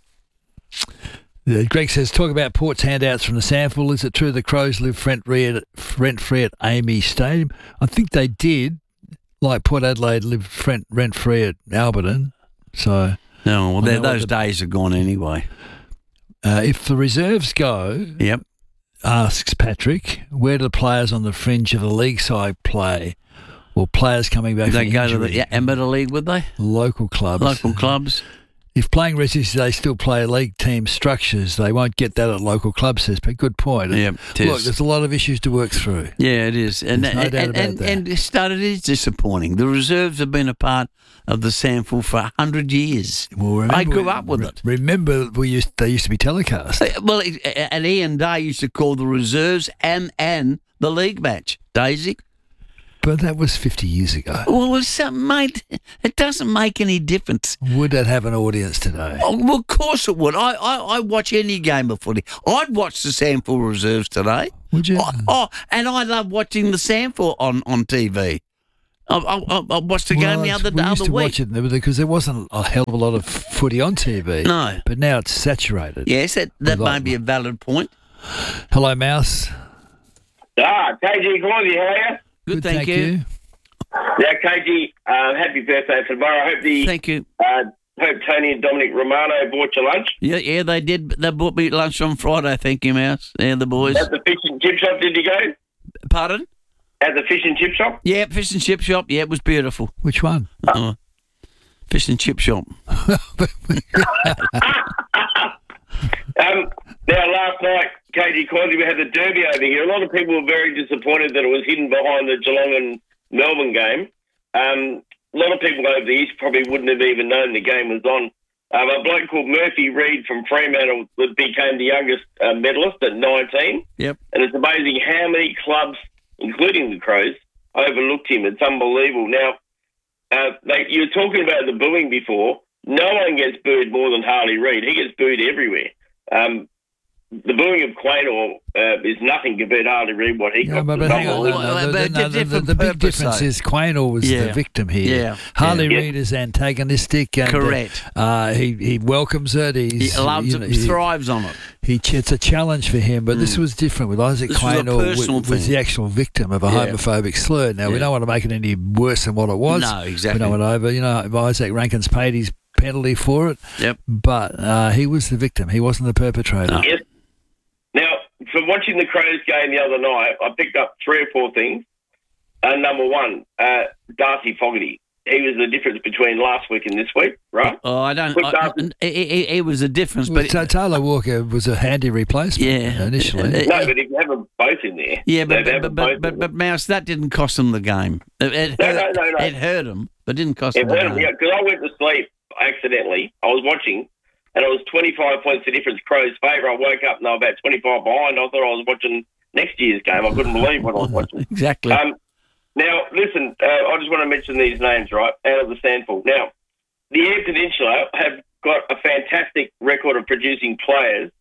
uh, Greg says, talk about Port's handouts from the sample. Is it true the Crows live rent-free at, rent-free at Amy Stadium? I think they did, like Port Adelaide lived rent- rent-free at Alberton. So No, well, I they're- know what those the- days are gone anyway. uh, if the reserves go, Yep. asks Patrick, where do the players on the fringe of the league side play? Or players coming back They from go to injury? the yeah, amateur league, would they? Local clubs. Local clubs. If playing residents, they still play league team structures, they won't get that at local clubs, says, but good point. Yeah, it Look, is. there's a lot of issues to work through. Yeah, it is, and There's no and doubt and, about and, that. and it started. It is disappointing. The reserves have been a part of the sample for a hundred years. Well, remember, I grew up with re- it. Remember, we used they used to be telecast. Uh, Well, it, and Ian Day used to call the reserves and and the league match. Daisy. But that was fifty years ago. Well, it's, uh, mate, it doesn't make any difference. Would that have an audience today? Oh, well, of course it would. I, I, I watch any game of footy. I'd watch the Sandford Reserves today. Would you? Oh, oh and I love watching the Sandford on, on T V. I, I, I watched the well, game the other, we the used other to week. watch it because there wasn't a hell of a lot of footy on T V. No. But now it's saturated. Yes, that, that With may like- be a valid point. Hello, Mouse. Ah, K G Quanzi, how are you? Good, thank, you. Yeah, K G, uh, happy birthday for tomorrow. I hope the Thank you. Uh, hope Tony and Dominic Romano bought you lunch. Yeah, yeah, they did. They bought me lunch on Friday, thank you, Mouse. Yeah, the boys. At the fish and chip shop, did you go? Pardon? At the fish and chip shop? Yeah, fish and chip shop. Yeah, it was beautiful. Which one? Uh, fish and chip shop. Um, now, last night, K G Quanzi, we had the derby over here. A lot of people were very disappointed that it was hidden behind the Geelong and Melbourne game. Um, a lot of people over the east probably wouldn't have even known the game was on. Um, a bloke called Murphy Reid from Fremantle that became the youngest uh, medalist at nineteen. Yep. And it's amazing how many clubs, including the Crows, overlooked him. It's unbelievable. Now, uh, they, you were talking about the booing before. No one gets booed more than Harley Reid. He gets booed everywhere. Um, the booing of Quaynor uh, is nothing compared to Harley Reid, what he Yeah, got. but, but hang on. No, no, the, but no, a the, the, different the big purpose, difference though. is Quaynor was Yeah. the victim here. Yeah. Harley Yeah. Reid is antagonistic. And, Correct. Uh, uh, he he welcomes it. He's, He loves you it, know, he- thrives on it. He, it's a challenge for him, but this Mm. was different with Isaac This was a Quaynor. wa- personal was, thing. the actual victim of a Yeah. homophobic slur. Now we Yeah. don't want to make it any worse than what it was. No, exactly. We don't want to over. You know, Isaac Rankin's paid his penalty for it. Yep. But uh, he was the victim. He wasn't the perpetrator. Yes. Now, from watching the Crows game the other night, I picked up three or four things. Uh, number one, uh, Darcy Fogarty. He was the difference between last week and this week, right? Oh, I don't. Quick I, Darcy. it, it, it was a difference, but So Taylor Walker was a handy replacement Yeah. initially. No, but if you have them both in there, yeah, but they'd have but them but, both but, in but Mouse, that didn't cost them the game. It, it No, hurt, no, no, no. It hurt them, but didn't cost It them the hurt him, game. yeah, because I went to sleep accidentally. I was watching, and it was twenty-five points the difference, Crows' favour. I woke up and they were about twenty-five behind. I thought I was watching next year's game. I couldn't believe what I was watching. Exactly. Um, now, listen, uh, I just want to mention these names, right, out of the Sandford. Now, the Eyre Peninsula have got a fantastic record of producing players.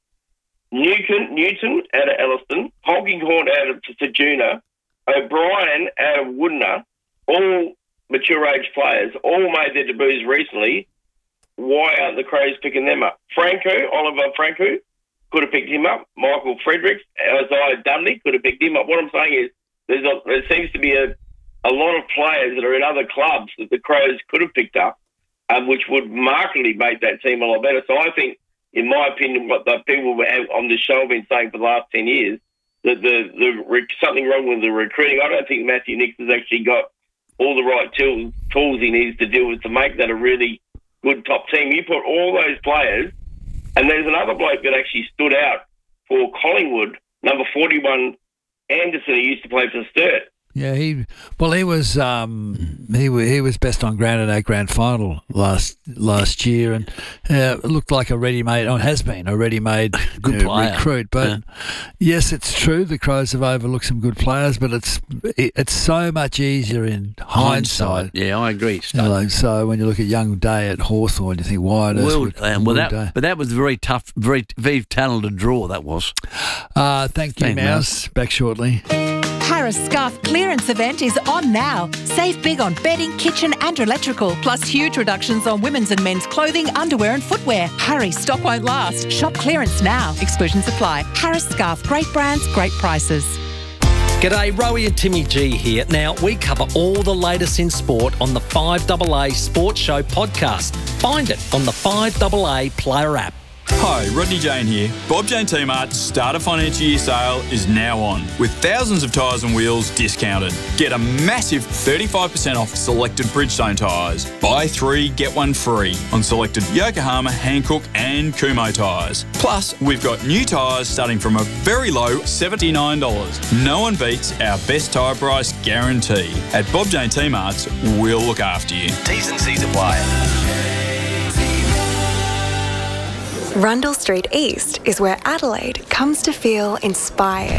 Newton, Newton out of Elliston, Honkinghorn out of Tajuna, O'Brien out of Woodner, all mature age players, all made their debuts recently. Why aren't the Crows picking them up? Franco, Oliver Franco, could have picked him up. Michael Fredericks, Isaiah Dudley could have picked him up. What I'm saying is there's a, there seems to be a, a lot of players that are in other clubs that the Crows could have picked up, um, which would markedly make that team a lot better. So I think, in my opinion, what the people on this show have been saying for the last ten years, that the, the re- something wrong with the recruiting. I don't think Matthew Nix has actually got all the right tools, tools he needs to deal with to make that a really good top team. You put all those players, and there's another bloke that actually stood out for Collingwood, number forty-one, Anderson, who used to play for Sturt. Yeah, he well, he was um, he wa- he was best on ground in our grand final last last year, and uh, looked like a ready-made, or has been a ready-made Good uh, player. recruit. But Yeah. yes, it's true the Crows have overlooked some good players, but it's it, it's so much easier in hindsight. Yeah, I agree. You know, like, so when you look at Young Day at Hawthorn, you think, why on earth Well, would uh, well Will that, Day? but that was very tough, very, very talented draw. That was. Uh, thank you, Thank you, Mouse. Back shortly. Harris Scarf clearance event is on now. Save big on bedding, kitchen and electrical, plus huge reductions on women's and men's clothing, underwear and footwear. Hurry, stock won't last. Shop clearance now. Exclusions apply. Harris Scarf, great brands, great prices. G'day, Rowie and Timmy G here. Now, we cover all the latest in sport on the five A A Sports Show podcast. Find it on the five A A Player app. Hi, Rodney Jane here. Bob Jane T-Mart's starter financial year sale is now on, with thousands of tyres and wheels discounted. Get a massive thirty-five percent off selected Bridgestone tyres. Buy three, get one free on selected Yokohama, Hankook and Kumho tyres. Plus, we've got new tyres starting from a very low seventy-nine dollars. No one beats our best tyre price guarantee. At Bob Jane T-Mart's, we'll look after you. T's and C's apply. Rundle Street East is where Adelaide comes to feel inspired.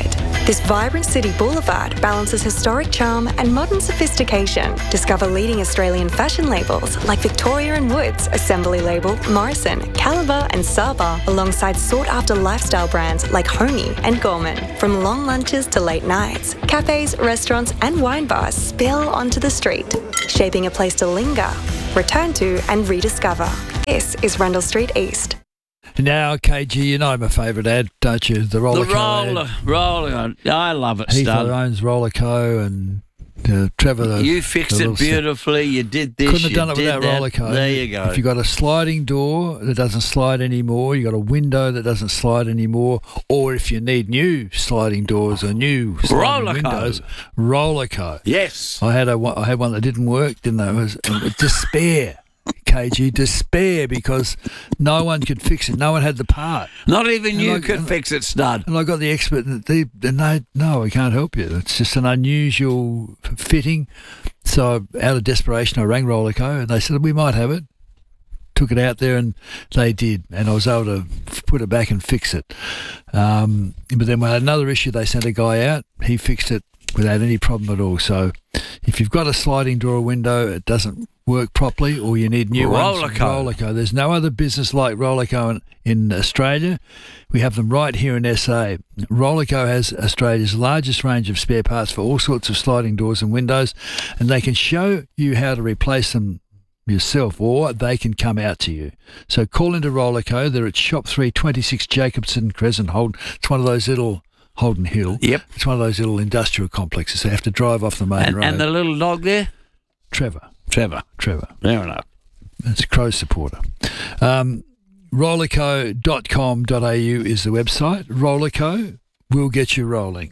This vibrant city boulevard balances historic charm and modern sophistication. Discover leading Australian fashion labels like Victoria and Woods, Assembly Label, Morrison, Caliber and Saba, alongside sought-after lifestyle brands like Homey and Gorman. From long lunches to late nights, cafes, restaurants and wine bars spill onto the street, shaping a place to linger, return to and rediscover. This is Rundle Street East. Now, K G, you know my favourite ad, don't you? The Rollerco The roller, ad. roller. I love it, Heath Stud. owns Rollerco and uh, Trevor. The, You fixed the it little st- beautifully. You did this. Couldn't have you done it did without that. Rollerco. There you go. If you've got a sliding door that doesn't slide anymore, you've got a window that doesn't slide anymore, or if you need new sliding doors or new sliding Rollerco. windows, Rollerco. Yes. I had a one- I had one that didn't work, didn't I? It was it was despair. K G, despair, because no one could fix it. No one had the part. Not even And you I- could and- fix it, Stud. And I got the expert, and they, and they, no, we can't help you. It's just an unusual f- fitting. So out of desperation, I rang Rollerco, and they said, we might have it. Took it out there, and they did. And I was able to f- put it back and fix it. Um, but then we had another issue. They sent a guy out. He fixed it without any problem at all. So if you've got a sliding door or window, it doesn't work properly, or you need new ones. Rollerco. Rollerco. There's no other business like Rollerco in, in Australia. We have them right here in S A. Rollerco has Australia's largest range of spare parts for all sorts of sliding doors and windows, and they can show you how to replace them yourself, or they can come out to you. So call into Rollerco. They're at Shop three, twenty-six Jacobson Crescent, Holden. It's one of those little Holden Hill. Yep. It's one of those little industrial complexes. So you have to drive off the main And, road. and the little dog there? Trevor. Trevor. Trevor. Fair enough. It's a Crow supporter. Um, rollerco dot com dot a u is the website. Rollerco will get you rolling.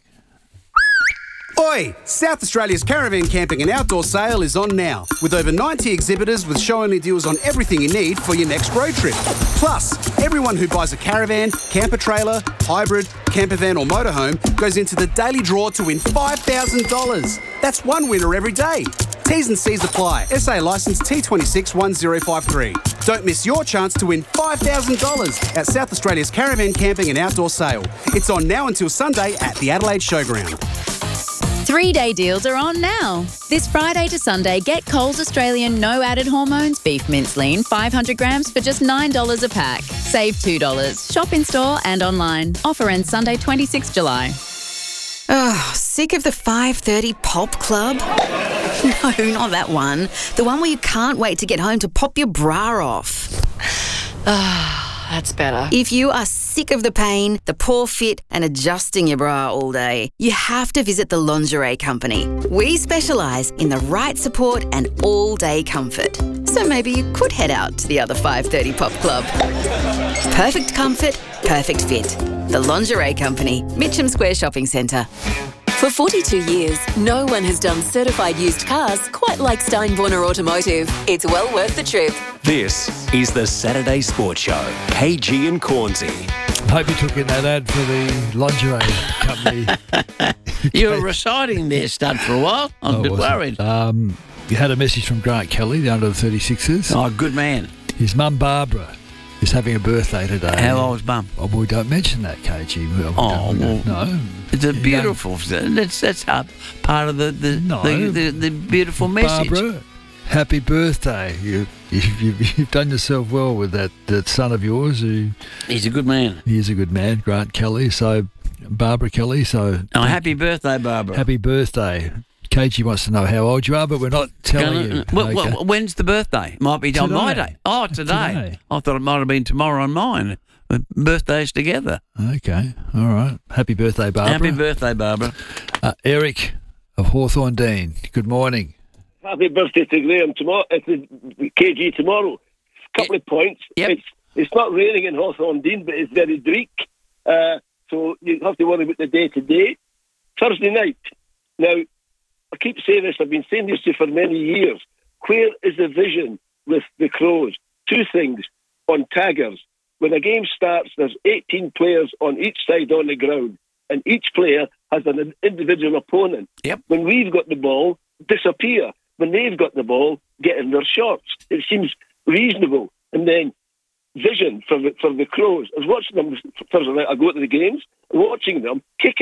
Oi! South Australia's Caravan Camping and Outdoor Sale is on now, with over ninety exhibitors with show-only deals on everything you need for your next road trip. Plus, everyone who buys a caravan, camper trailer, hybrid, camper van or motorhome goes into the daily draw to win five thousand dollars. That's one winner every day. T's and C's apply. S A licence T two six one zero five three. Don't miss your chance to win five thousand dollars at South Australia's Caravan Camping and Outdoor Sale. It's on now until Sunday at the Adelaide Showground. Three-day deals are on now. This Friday to Sunday, get Coles Australian no added hormones beef mince lean five hundred grams for just nine dollars a pack. Save two dollars. Shop in store and online. Offer ends Sunday, twenty-sixth of July. Oh, sick of the five thirty pop club? No, not that one. The one where you can't wait to get home to pop your bra off. Ah, that's better. If you are sick of the pain, the poor fit, and adjusting your bra all day, you have to visit the Lingerie Company. We specialise in the right support and all-day comfort. So maybe you could head out to the other five thirty pop club. Perfect comfort, perfect fit. The Lingerie Company, Mitcham Square Shopping Centre. For forty-two years, no one has done certified used cars quite like Steinborner Automotive. It's well worth the trip. This is the Saturday Sports Show. K G and Cornsey. Hope you took in that ad for the lingerie company. You were reciting there, Stud, for a while. I was Oh, a bit was it? worried. Um, you had a message from Grant Kelly, the under the thirty-sixers. Oh, good man. His mum, Barbara, is having a birthday today. How old's mum? Oh, we don't mention that, K G. We, we Oh, don't, well, no. It's a beautiful. That's that's uh, part of the the, No. the, the the beautiful message. Barbara, happy birthday. You, you, you've, you've done yourself well with that, that son of yours. Who, He's a good man. He is a good man, Grant Kelly. So, Barbara Kelly. So, Oh, happy birthday, Barbara. happy birthday. K G wants to know how old you are, but we're not telling you. Well, Okay. well, when's the birthday? Might be on my Today. day. Oh, today. Today. I thought it might have been tomorrow on mine. We're birthdays together. Okay, all right. Happy birthday, Barbara. Happy birthday, Barbara. Uh, Eric of Hawthorne Dean. Good morning. Happy birthday to Graham tomorrow. It's the K G tomorrow. A couple of points. Yep. It's it's not raining in Hawthorne Dean, but it's very bleak. Uh, so you have to worry about the day to day. Thursday night. Now, I keep saying this. I've been saying this to you for many years. Where is the vision with the Crows? Two things on taggers. When a game starts, there's eighteen players on each side on the ground, and each player has an individual opponent. Yep. When we've got the ball, disappear. When they've got the ball, get in their shorts. It seems reasonable. And then vision for the, for the Crows. I was watching them Thursday night. I go to the games, watching them. Kicking's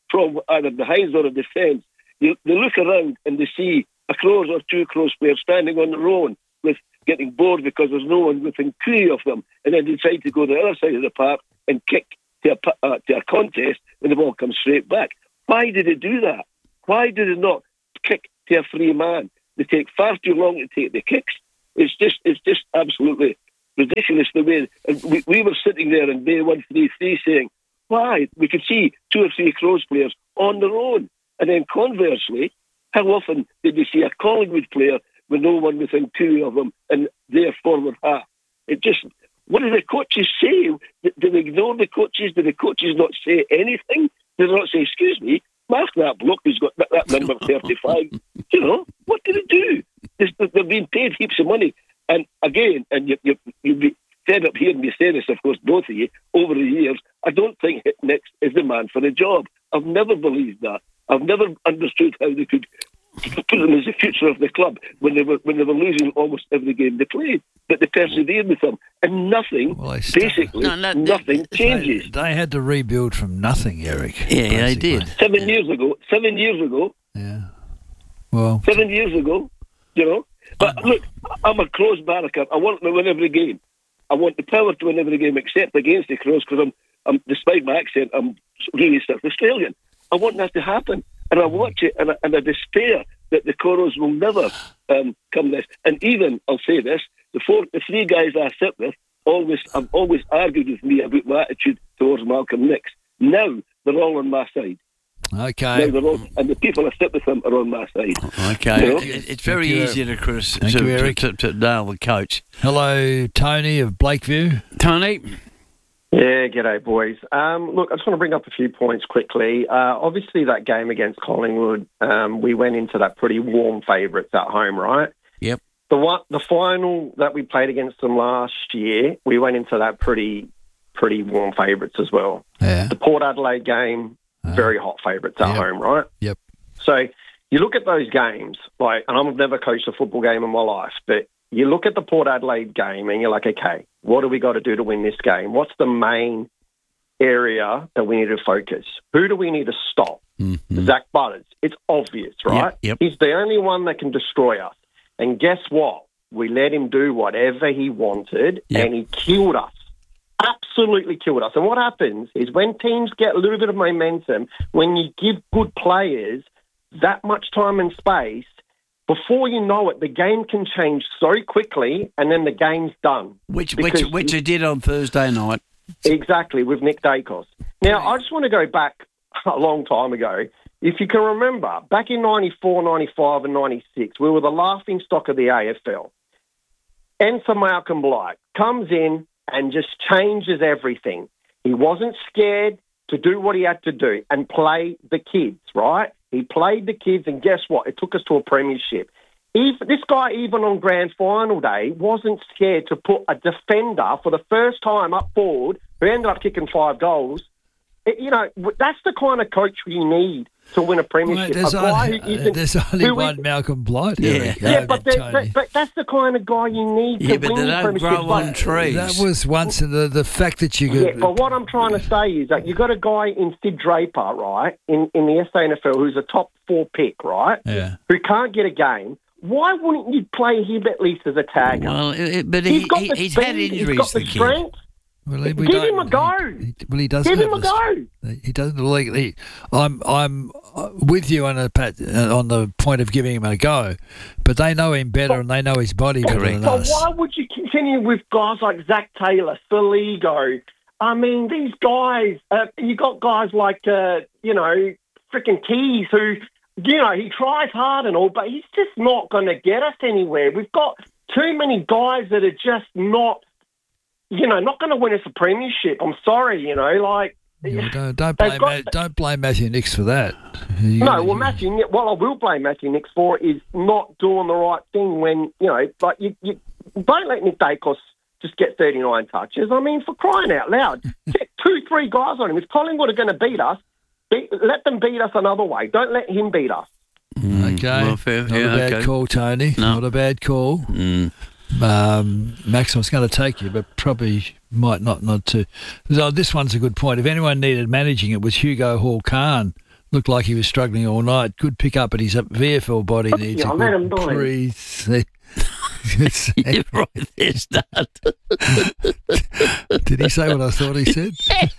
from either behind or a defence, you, they look around and they see a Crows or two Crows players standing on their own, with getting bored because there's no one within two of them, and then decide to go to the other side of the park and kick to a, uh, to a contest when the ball comes straight back. Why did it do that? Why did it not kick to a free man? They take far too long to take the kicks. It's just, it's just absolutely ridiculous the way. And we, we were sitting there in Bay one three three saying, why? We could see two or three Crows players on their own. And then conversely, how often did we see a Collingwood player with no one within two of them and their forward half? It just, what do the coaches say? Do they ignore the coaches? Do the coaches not say anything? Do they not say, excuse me, mark that bloke who's got that, that number thirty-five? You know, what do they do? They're, they're being paid heaps of money. And again, and you, you, you'll be fed up hearing me say this, of course, both of you, over the years, I don't think Hit Next is the man for the job. I've never believed that. I've never understood how they could put them as the future of the club when they were when they were losing almost every game they played. But they persevered with them, and nothing, well, basically, no, no, nothing they, changes. They, they had to rebuild from nothing, Eric. Yeah, basically. They did. Seven yeah. years ago. Seven years ago. Yeah. Well. Seven years ago. You know. But look, I'm a Crows barracker. I want them to win every game. I want the Power to win every game, except against the Crows, because I'm, I'm, despite my accent, I'm really South Australian. I want that to happen. And I watch it and I, and I despair that the Crows will never um, come this. And even, I'll say this, the four, the three guys I sit with always have always argued with me about my attitude towards Malcolm Nicks. Now they're all on my side. Okay. Now they're all, and the people I sit with them are on my side. Okay. You know? it, it's very Thank easy you. to, Chris, Thank to, you, Eric. to, to, to nail the coach. Hello, Tony of Blakeview. Tony? Yeah, g'day, boys. Um, look, I just want to bring up a few points quickly. Uh, obviously, that game against Collingwood, um, we went into that pretty warm favourites at home, right? Yep. The one, the final that we played against them last year, we went into that pretty pretty warm favourites as well. Yeah. The Port Adelaide game, uh, very hot favourites at yep. home, right? Yep. So you look at those games, like, and I've never coached a football game in my life, but you look at the Port Adelaide game and you're like, okay, what do we got to do to win this game? What's the main area that we need to focus? Who do we need to stop? Mm-hmm. Zach Butters. It's obvious, right? Yep, yep. He's the only one that can destroy us. And guess what? We let him do whatever he wanted, yep. and he killed us. Absolutely killed us. And what happens is when teams get a little bit of momentum, when you give good players that much time and space, before you know it, the game can change so quickly, and then the game's done. Which which which it did on Thursday night. Exactly, with Nick Dacos. Now, I just want to go back a long time ago. If you can remember, back in ninety-four, ninety-five and ninety-six, we were the laughing stock of the A F L. Enter Malcolm Blight, comes in and just changes everything. He wasn't scared to do what he had to do and play the kids, right? He played the kids, and guess what? It took us to a premiership. Even, this guy, even on grand final day, wasn't scared to put a defender for the first time up forward, who ended up kicking five goals. It, you know, that's the kind of coach we need to win a premiership. Mate, there's, a guy only, who isn't, there's only who one is, Malcolm Blight. Yeah, Eric. yeah, Uh, but, there, Tony. but but that's the kind of guy you need Yeah, to but win they the don't premiership. grow on But- trees. That was once the the fact that you could. Yeah, but what I'm trying to say is that you got a guy in Sid Draper, right, in, in the S A N F L, who's a top four pick, right, Yeah. who can't get a game. Why wouldn't you play him at least as a tagger? Well, it, it- but He's he, got he, the he's speed, had he's injuries, got the the kid. strength. Well, he, we Give don't- him a go. He, he- well, he doesn't. Give have him a the- go. He doesn't. Like, he, I'm. I'm uh, with you on a pat, uh, on the point of giving him a go, but they know him better and they know his body better than So us. why would you continue with guys like Zach Taylor, Saligo? I mean, these guys, uh, you got guys like, uh, you know, freaking Keys who, you know, he tries hard and all, but he's just not going to get us anywhere. We've got too many guys that are just not, you know, not going to win us a premiership. I'm sorry, you know, like. Yeah, don't don't They've blame got- Ma- don't blame Matthew Nicks for that. You- No, well, Matthew, Ni- what I will blame Matthew Nicks for is not doing the right thing when, you know, like you, you don't let Nick Dacos just get thirty-nine touches. I mean, for crying out loud, get two, three guys on him. If Collingwood are going to beat us, beat, let them beat us another way. Don't let him beat us. Okay, well, fair- not yeah, a bad okay. call, Tony. No. Not a bad call. Mm. Um, Max, I was going to take you, but probably might not not to. So this one's a good point. If anyone needed managing, it was Hugo Hall Khan Looked like he was struggling all night. Good pick up, but his V F L body needs Yeah, a I let him good die. breathe. You're right there, Start. Did he say what I thought he said?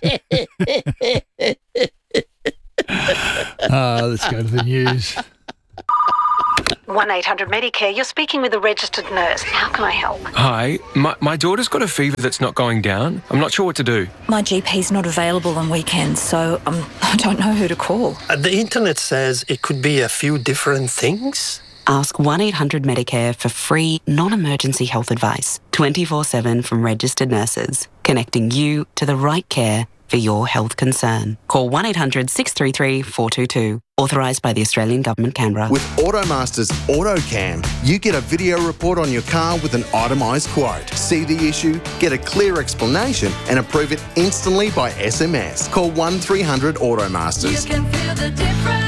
Ah, let's go to the news. one eight hundred Medicare, you're speaking with a registered nurse. How can I help? Hi, my, my daughter's got a fever that's not going down. I'm not sure what to do. My G P's not available on weekends, so um, I don't know who to call. Uh, the internet says it could be a few different things. Ask one eight hundred Medicare for free, non-emergency health advice, twenty-four seven from registered nurses, connecting you to the right care for your health concern. Call one eight hundred six three three four two two. Authorised by the Australian Government, Canberra. With Automaster's AutoCam, you get a video report on your car with an itemised quote. See the issue, get a clear explanation and approve it instantly by S M S. Call one three hundred Automasters. You can feel the difference.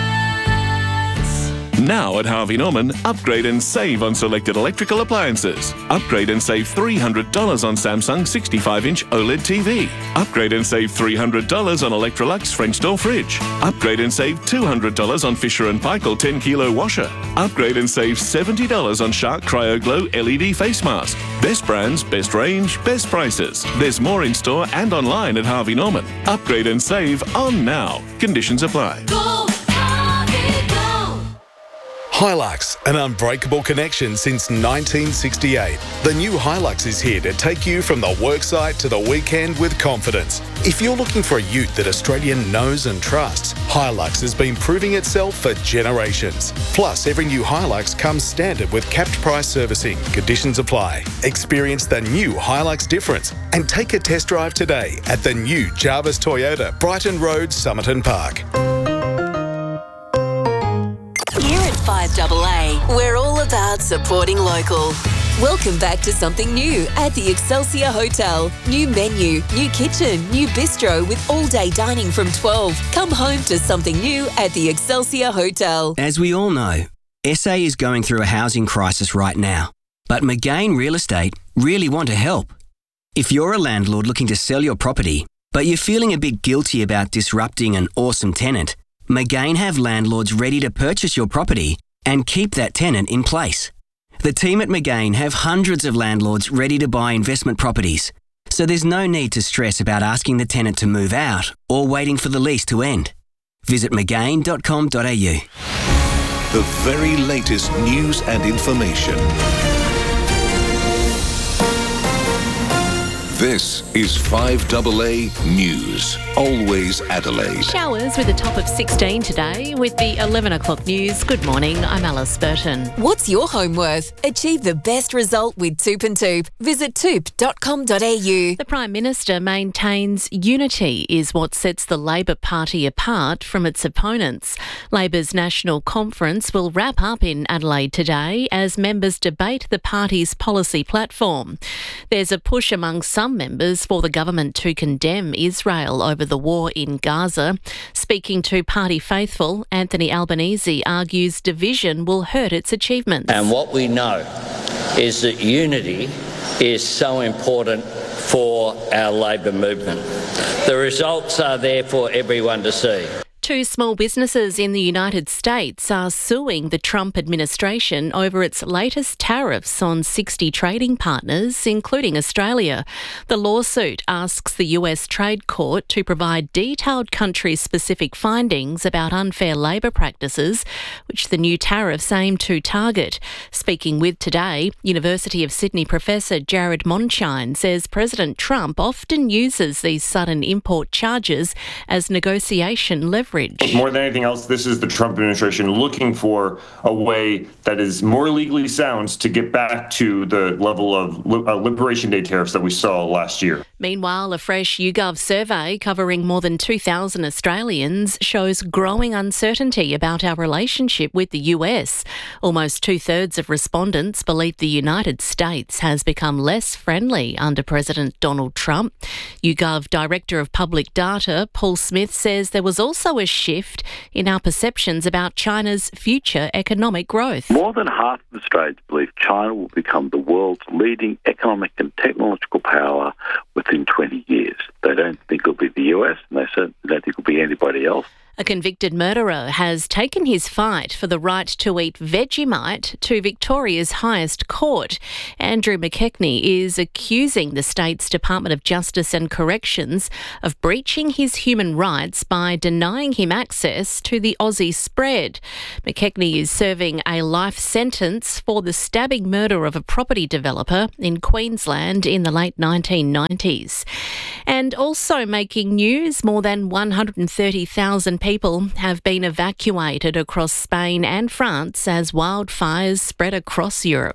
Now at Harvey Norman, upgrade and save on selected electrical appliances. Upgrade and save three hundred dollars on Samsung sixty-five inch OLED T V. Upgrade and save three hundred dollars on Electrolux French door fridge. Upgrade and save two hundred dollars on Fisher and Paykel ten kilo washer. Upgrade and save seventy dollars on Shark Cryo Glow L E D face mask. Best brands, best range, best prices. There's more in store and online at Harvey Norman. Upgrade and save on now. Conditions apply. Go, Harvey, go. Hilux, an unbreakable connection since nineteen sixty-eight. The new Hilux is here to take you from the worksite to the weekend with confidence. If you're looking for a ute that Australia knows and trusts, Hilux has been proving itself for generations. Plus, every new Hilux comes standard with capped price servicing. Conditions apply. Experience the new Hilux difference and take a test drive today at the new Jarvis Toyota, Brighton Road, Somerton Park. Here at five A A, we're all about supporting local. Welcome back to something new at the Excelsior Hotel. New menu, new kitchen, new bistro with all-day dining from twelve. Come home to something new at the Excelsior Hotel. As we all know, S A is going through a housing crisis right now, but McGain Real Estate really want to help. If you're a landlord looking to sell your property, but you're feeling a bit guilty about disrupting an awesome tenant, McGain have landlords ready to purchase your property and keep that tenant in place. The team at McGain have hundreds of landlords ready to buy investment properties, so there's no need to stress about asking the tenant to move out or waiting for the lease to end. Visit mcgain dot com dot a u. The very latest news and information. This is five A A News. Always Adelaide. Showers with a top of sixteen today with the eleven o'clock news. Good morning, I'm Alice Burton. What's your home worth? Achieve the best result with Toop and Toop. Visit toop dot com dot a u. The Prime Minister maintains unity is what sets the Labor Party apart from its opponents. Labor's National Conference will wrap up in Adelaide today as members debate the party's policy platform. There's a push among some members for the government to condemn Israel over the war in Gaza. Speaking to party faithful, Anthony Albanese argues division will hurt its achievements. And what we know is that unity is so important for our Labor movement. The results are there for everyone to see. Two small businesses in the United States are suing the Trump administration over its latest tariffs on sixty trading partners, including Australia. The lawsuit asks the U S Trade Court to provide detailed country-specific findings about unfair labour practices, which the new tariffs aim to target. Speaking with Today, University of Sydney professor Jared Monshine says President Trump often uses these sudden import charges as negotiation leverage. More than anything else, this is the Trump administration looking for a way that is more legally sound to get back to the level of uh, Liberation Day tariffs that we saw last year. Meanwhile, a fresh YouGov survey covering more than two thousand Australians shows growing uncertainty about our relationship with the U S. Almost two-thirds of respondents believe the United States has become less friendly under President Donald Trump. YouGov Director of Public Data, Paul Smith, says there was also a shift in our perceptions about China's future economic growth. More than half of Australians believe China will become the world's leading economic and technological power within twenty years. They don't think it'll be the U S, and they certainly don't think it'll be anybody else. A convicted murderer has taken his fight for the right to eat Vegemite to Victoria's highest court. Andrew McKechnie is accusing the state's Department of Justice and Corrections of breaching his human rights by denying him access to the Aussie spread. McKechnie is serving a life sentence for the stabbing murder of a property developer in Queensland in the late nineteen nineties. And also making news, more than one hundred thirty thousand people have been evacuated across Spain and France as wildfires spread across Europe.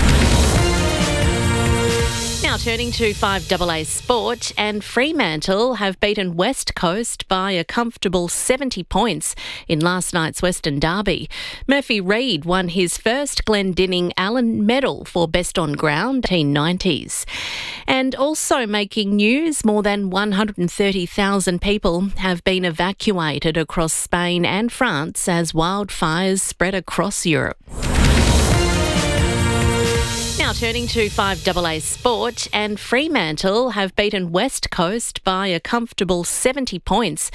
Now turning to five double A sport, and Fremantle have beaten West Coast by a comfortable seventy points in last night's Western Derby. Murphy Reid won his first Glendinning Allen medal for best on ground in the nineties. And also making news, more than one hundred thirty thousand people have been evacuated across Spain and France as wildfires spread across Europe. Now turning to five double A sport, and Fremantle have beaten West Coast by a comfortable seventy points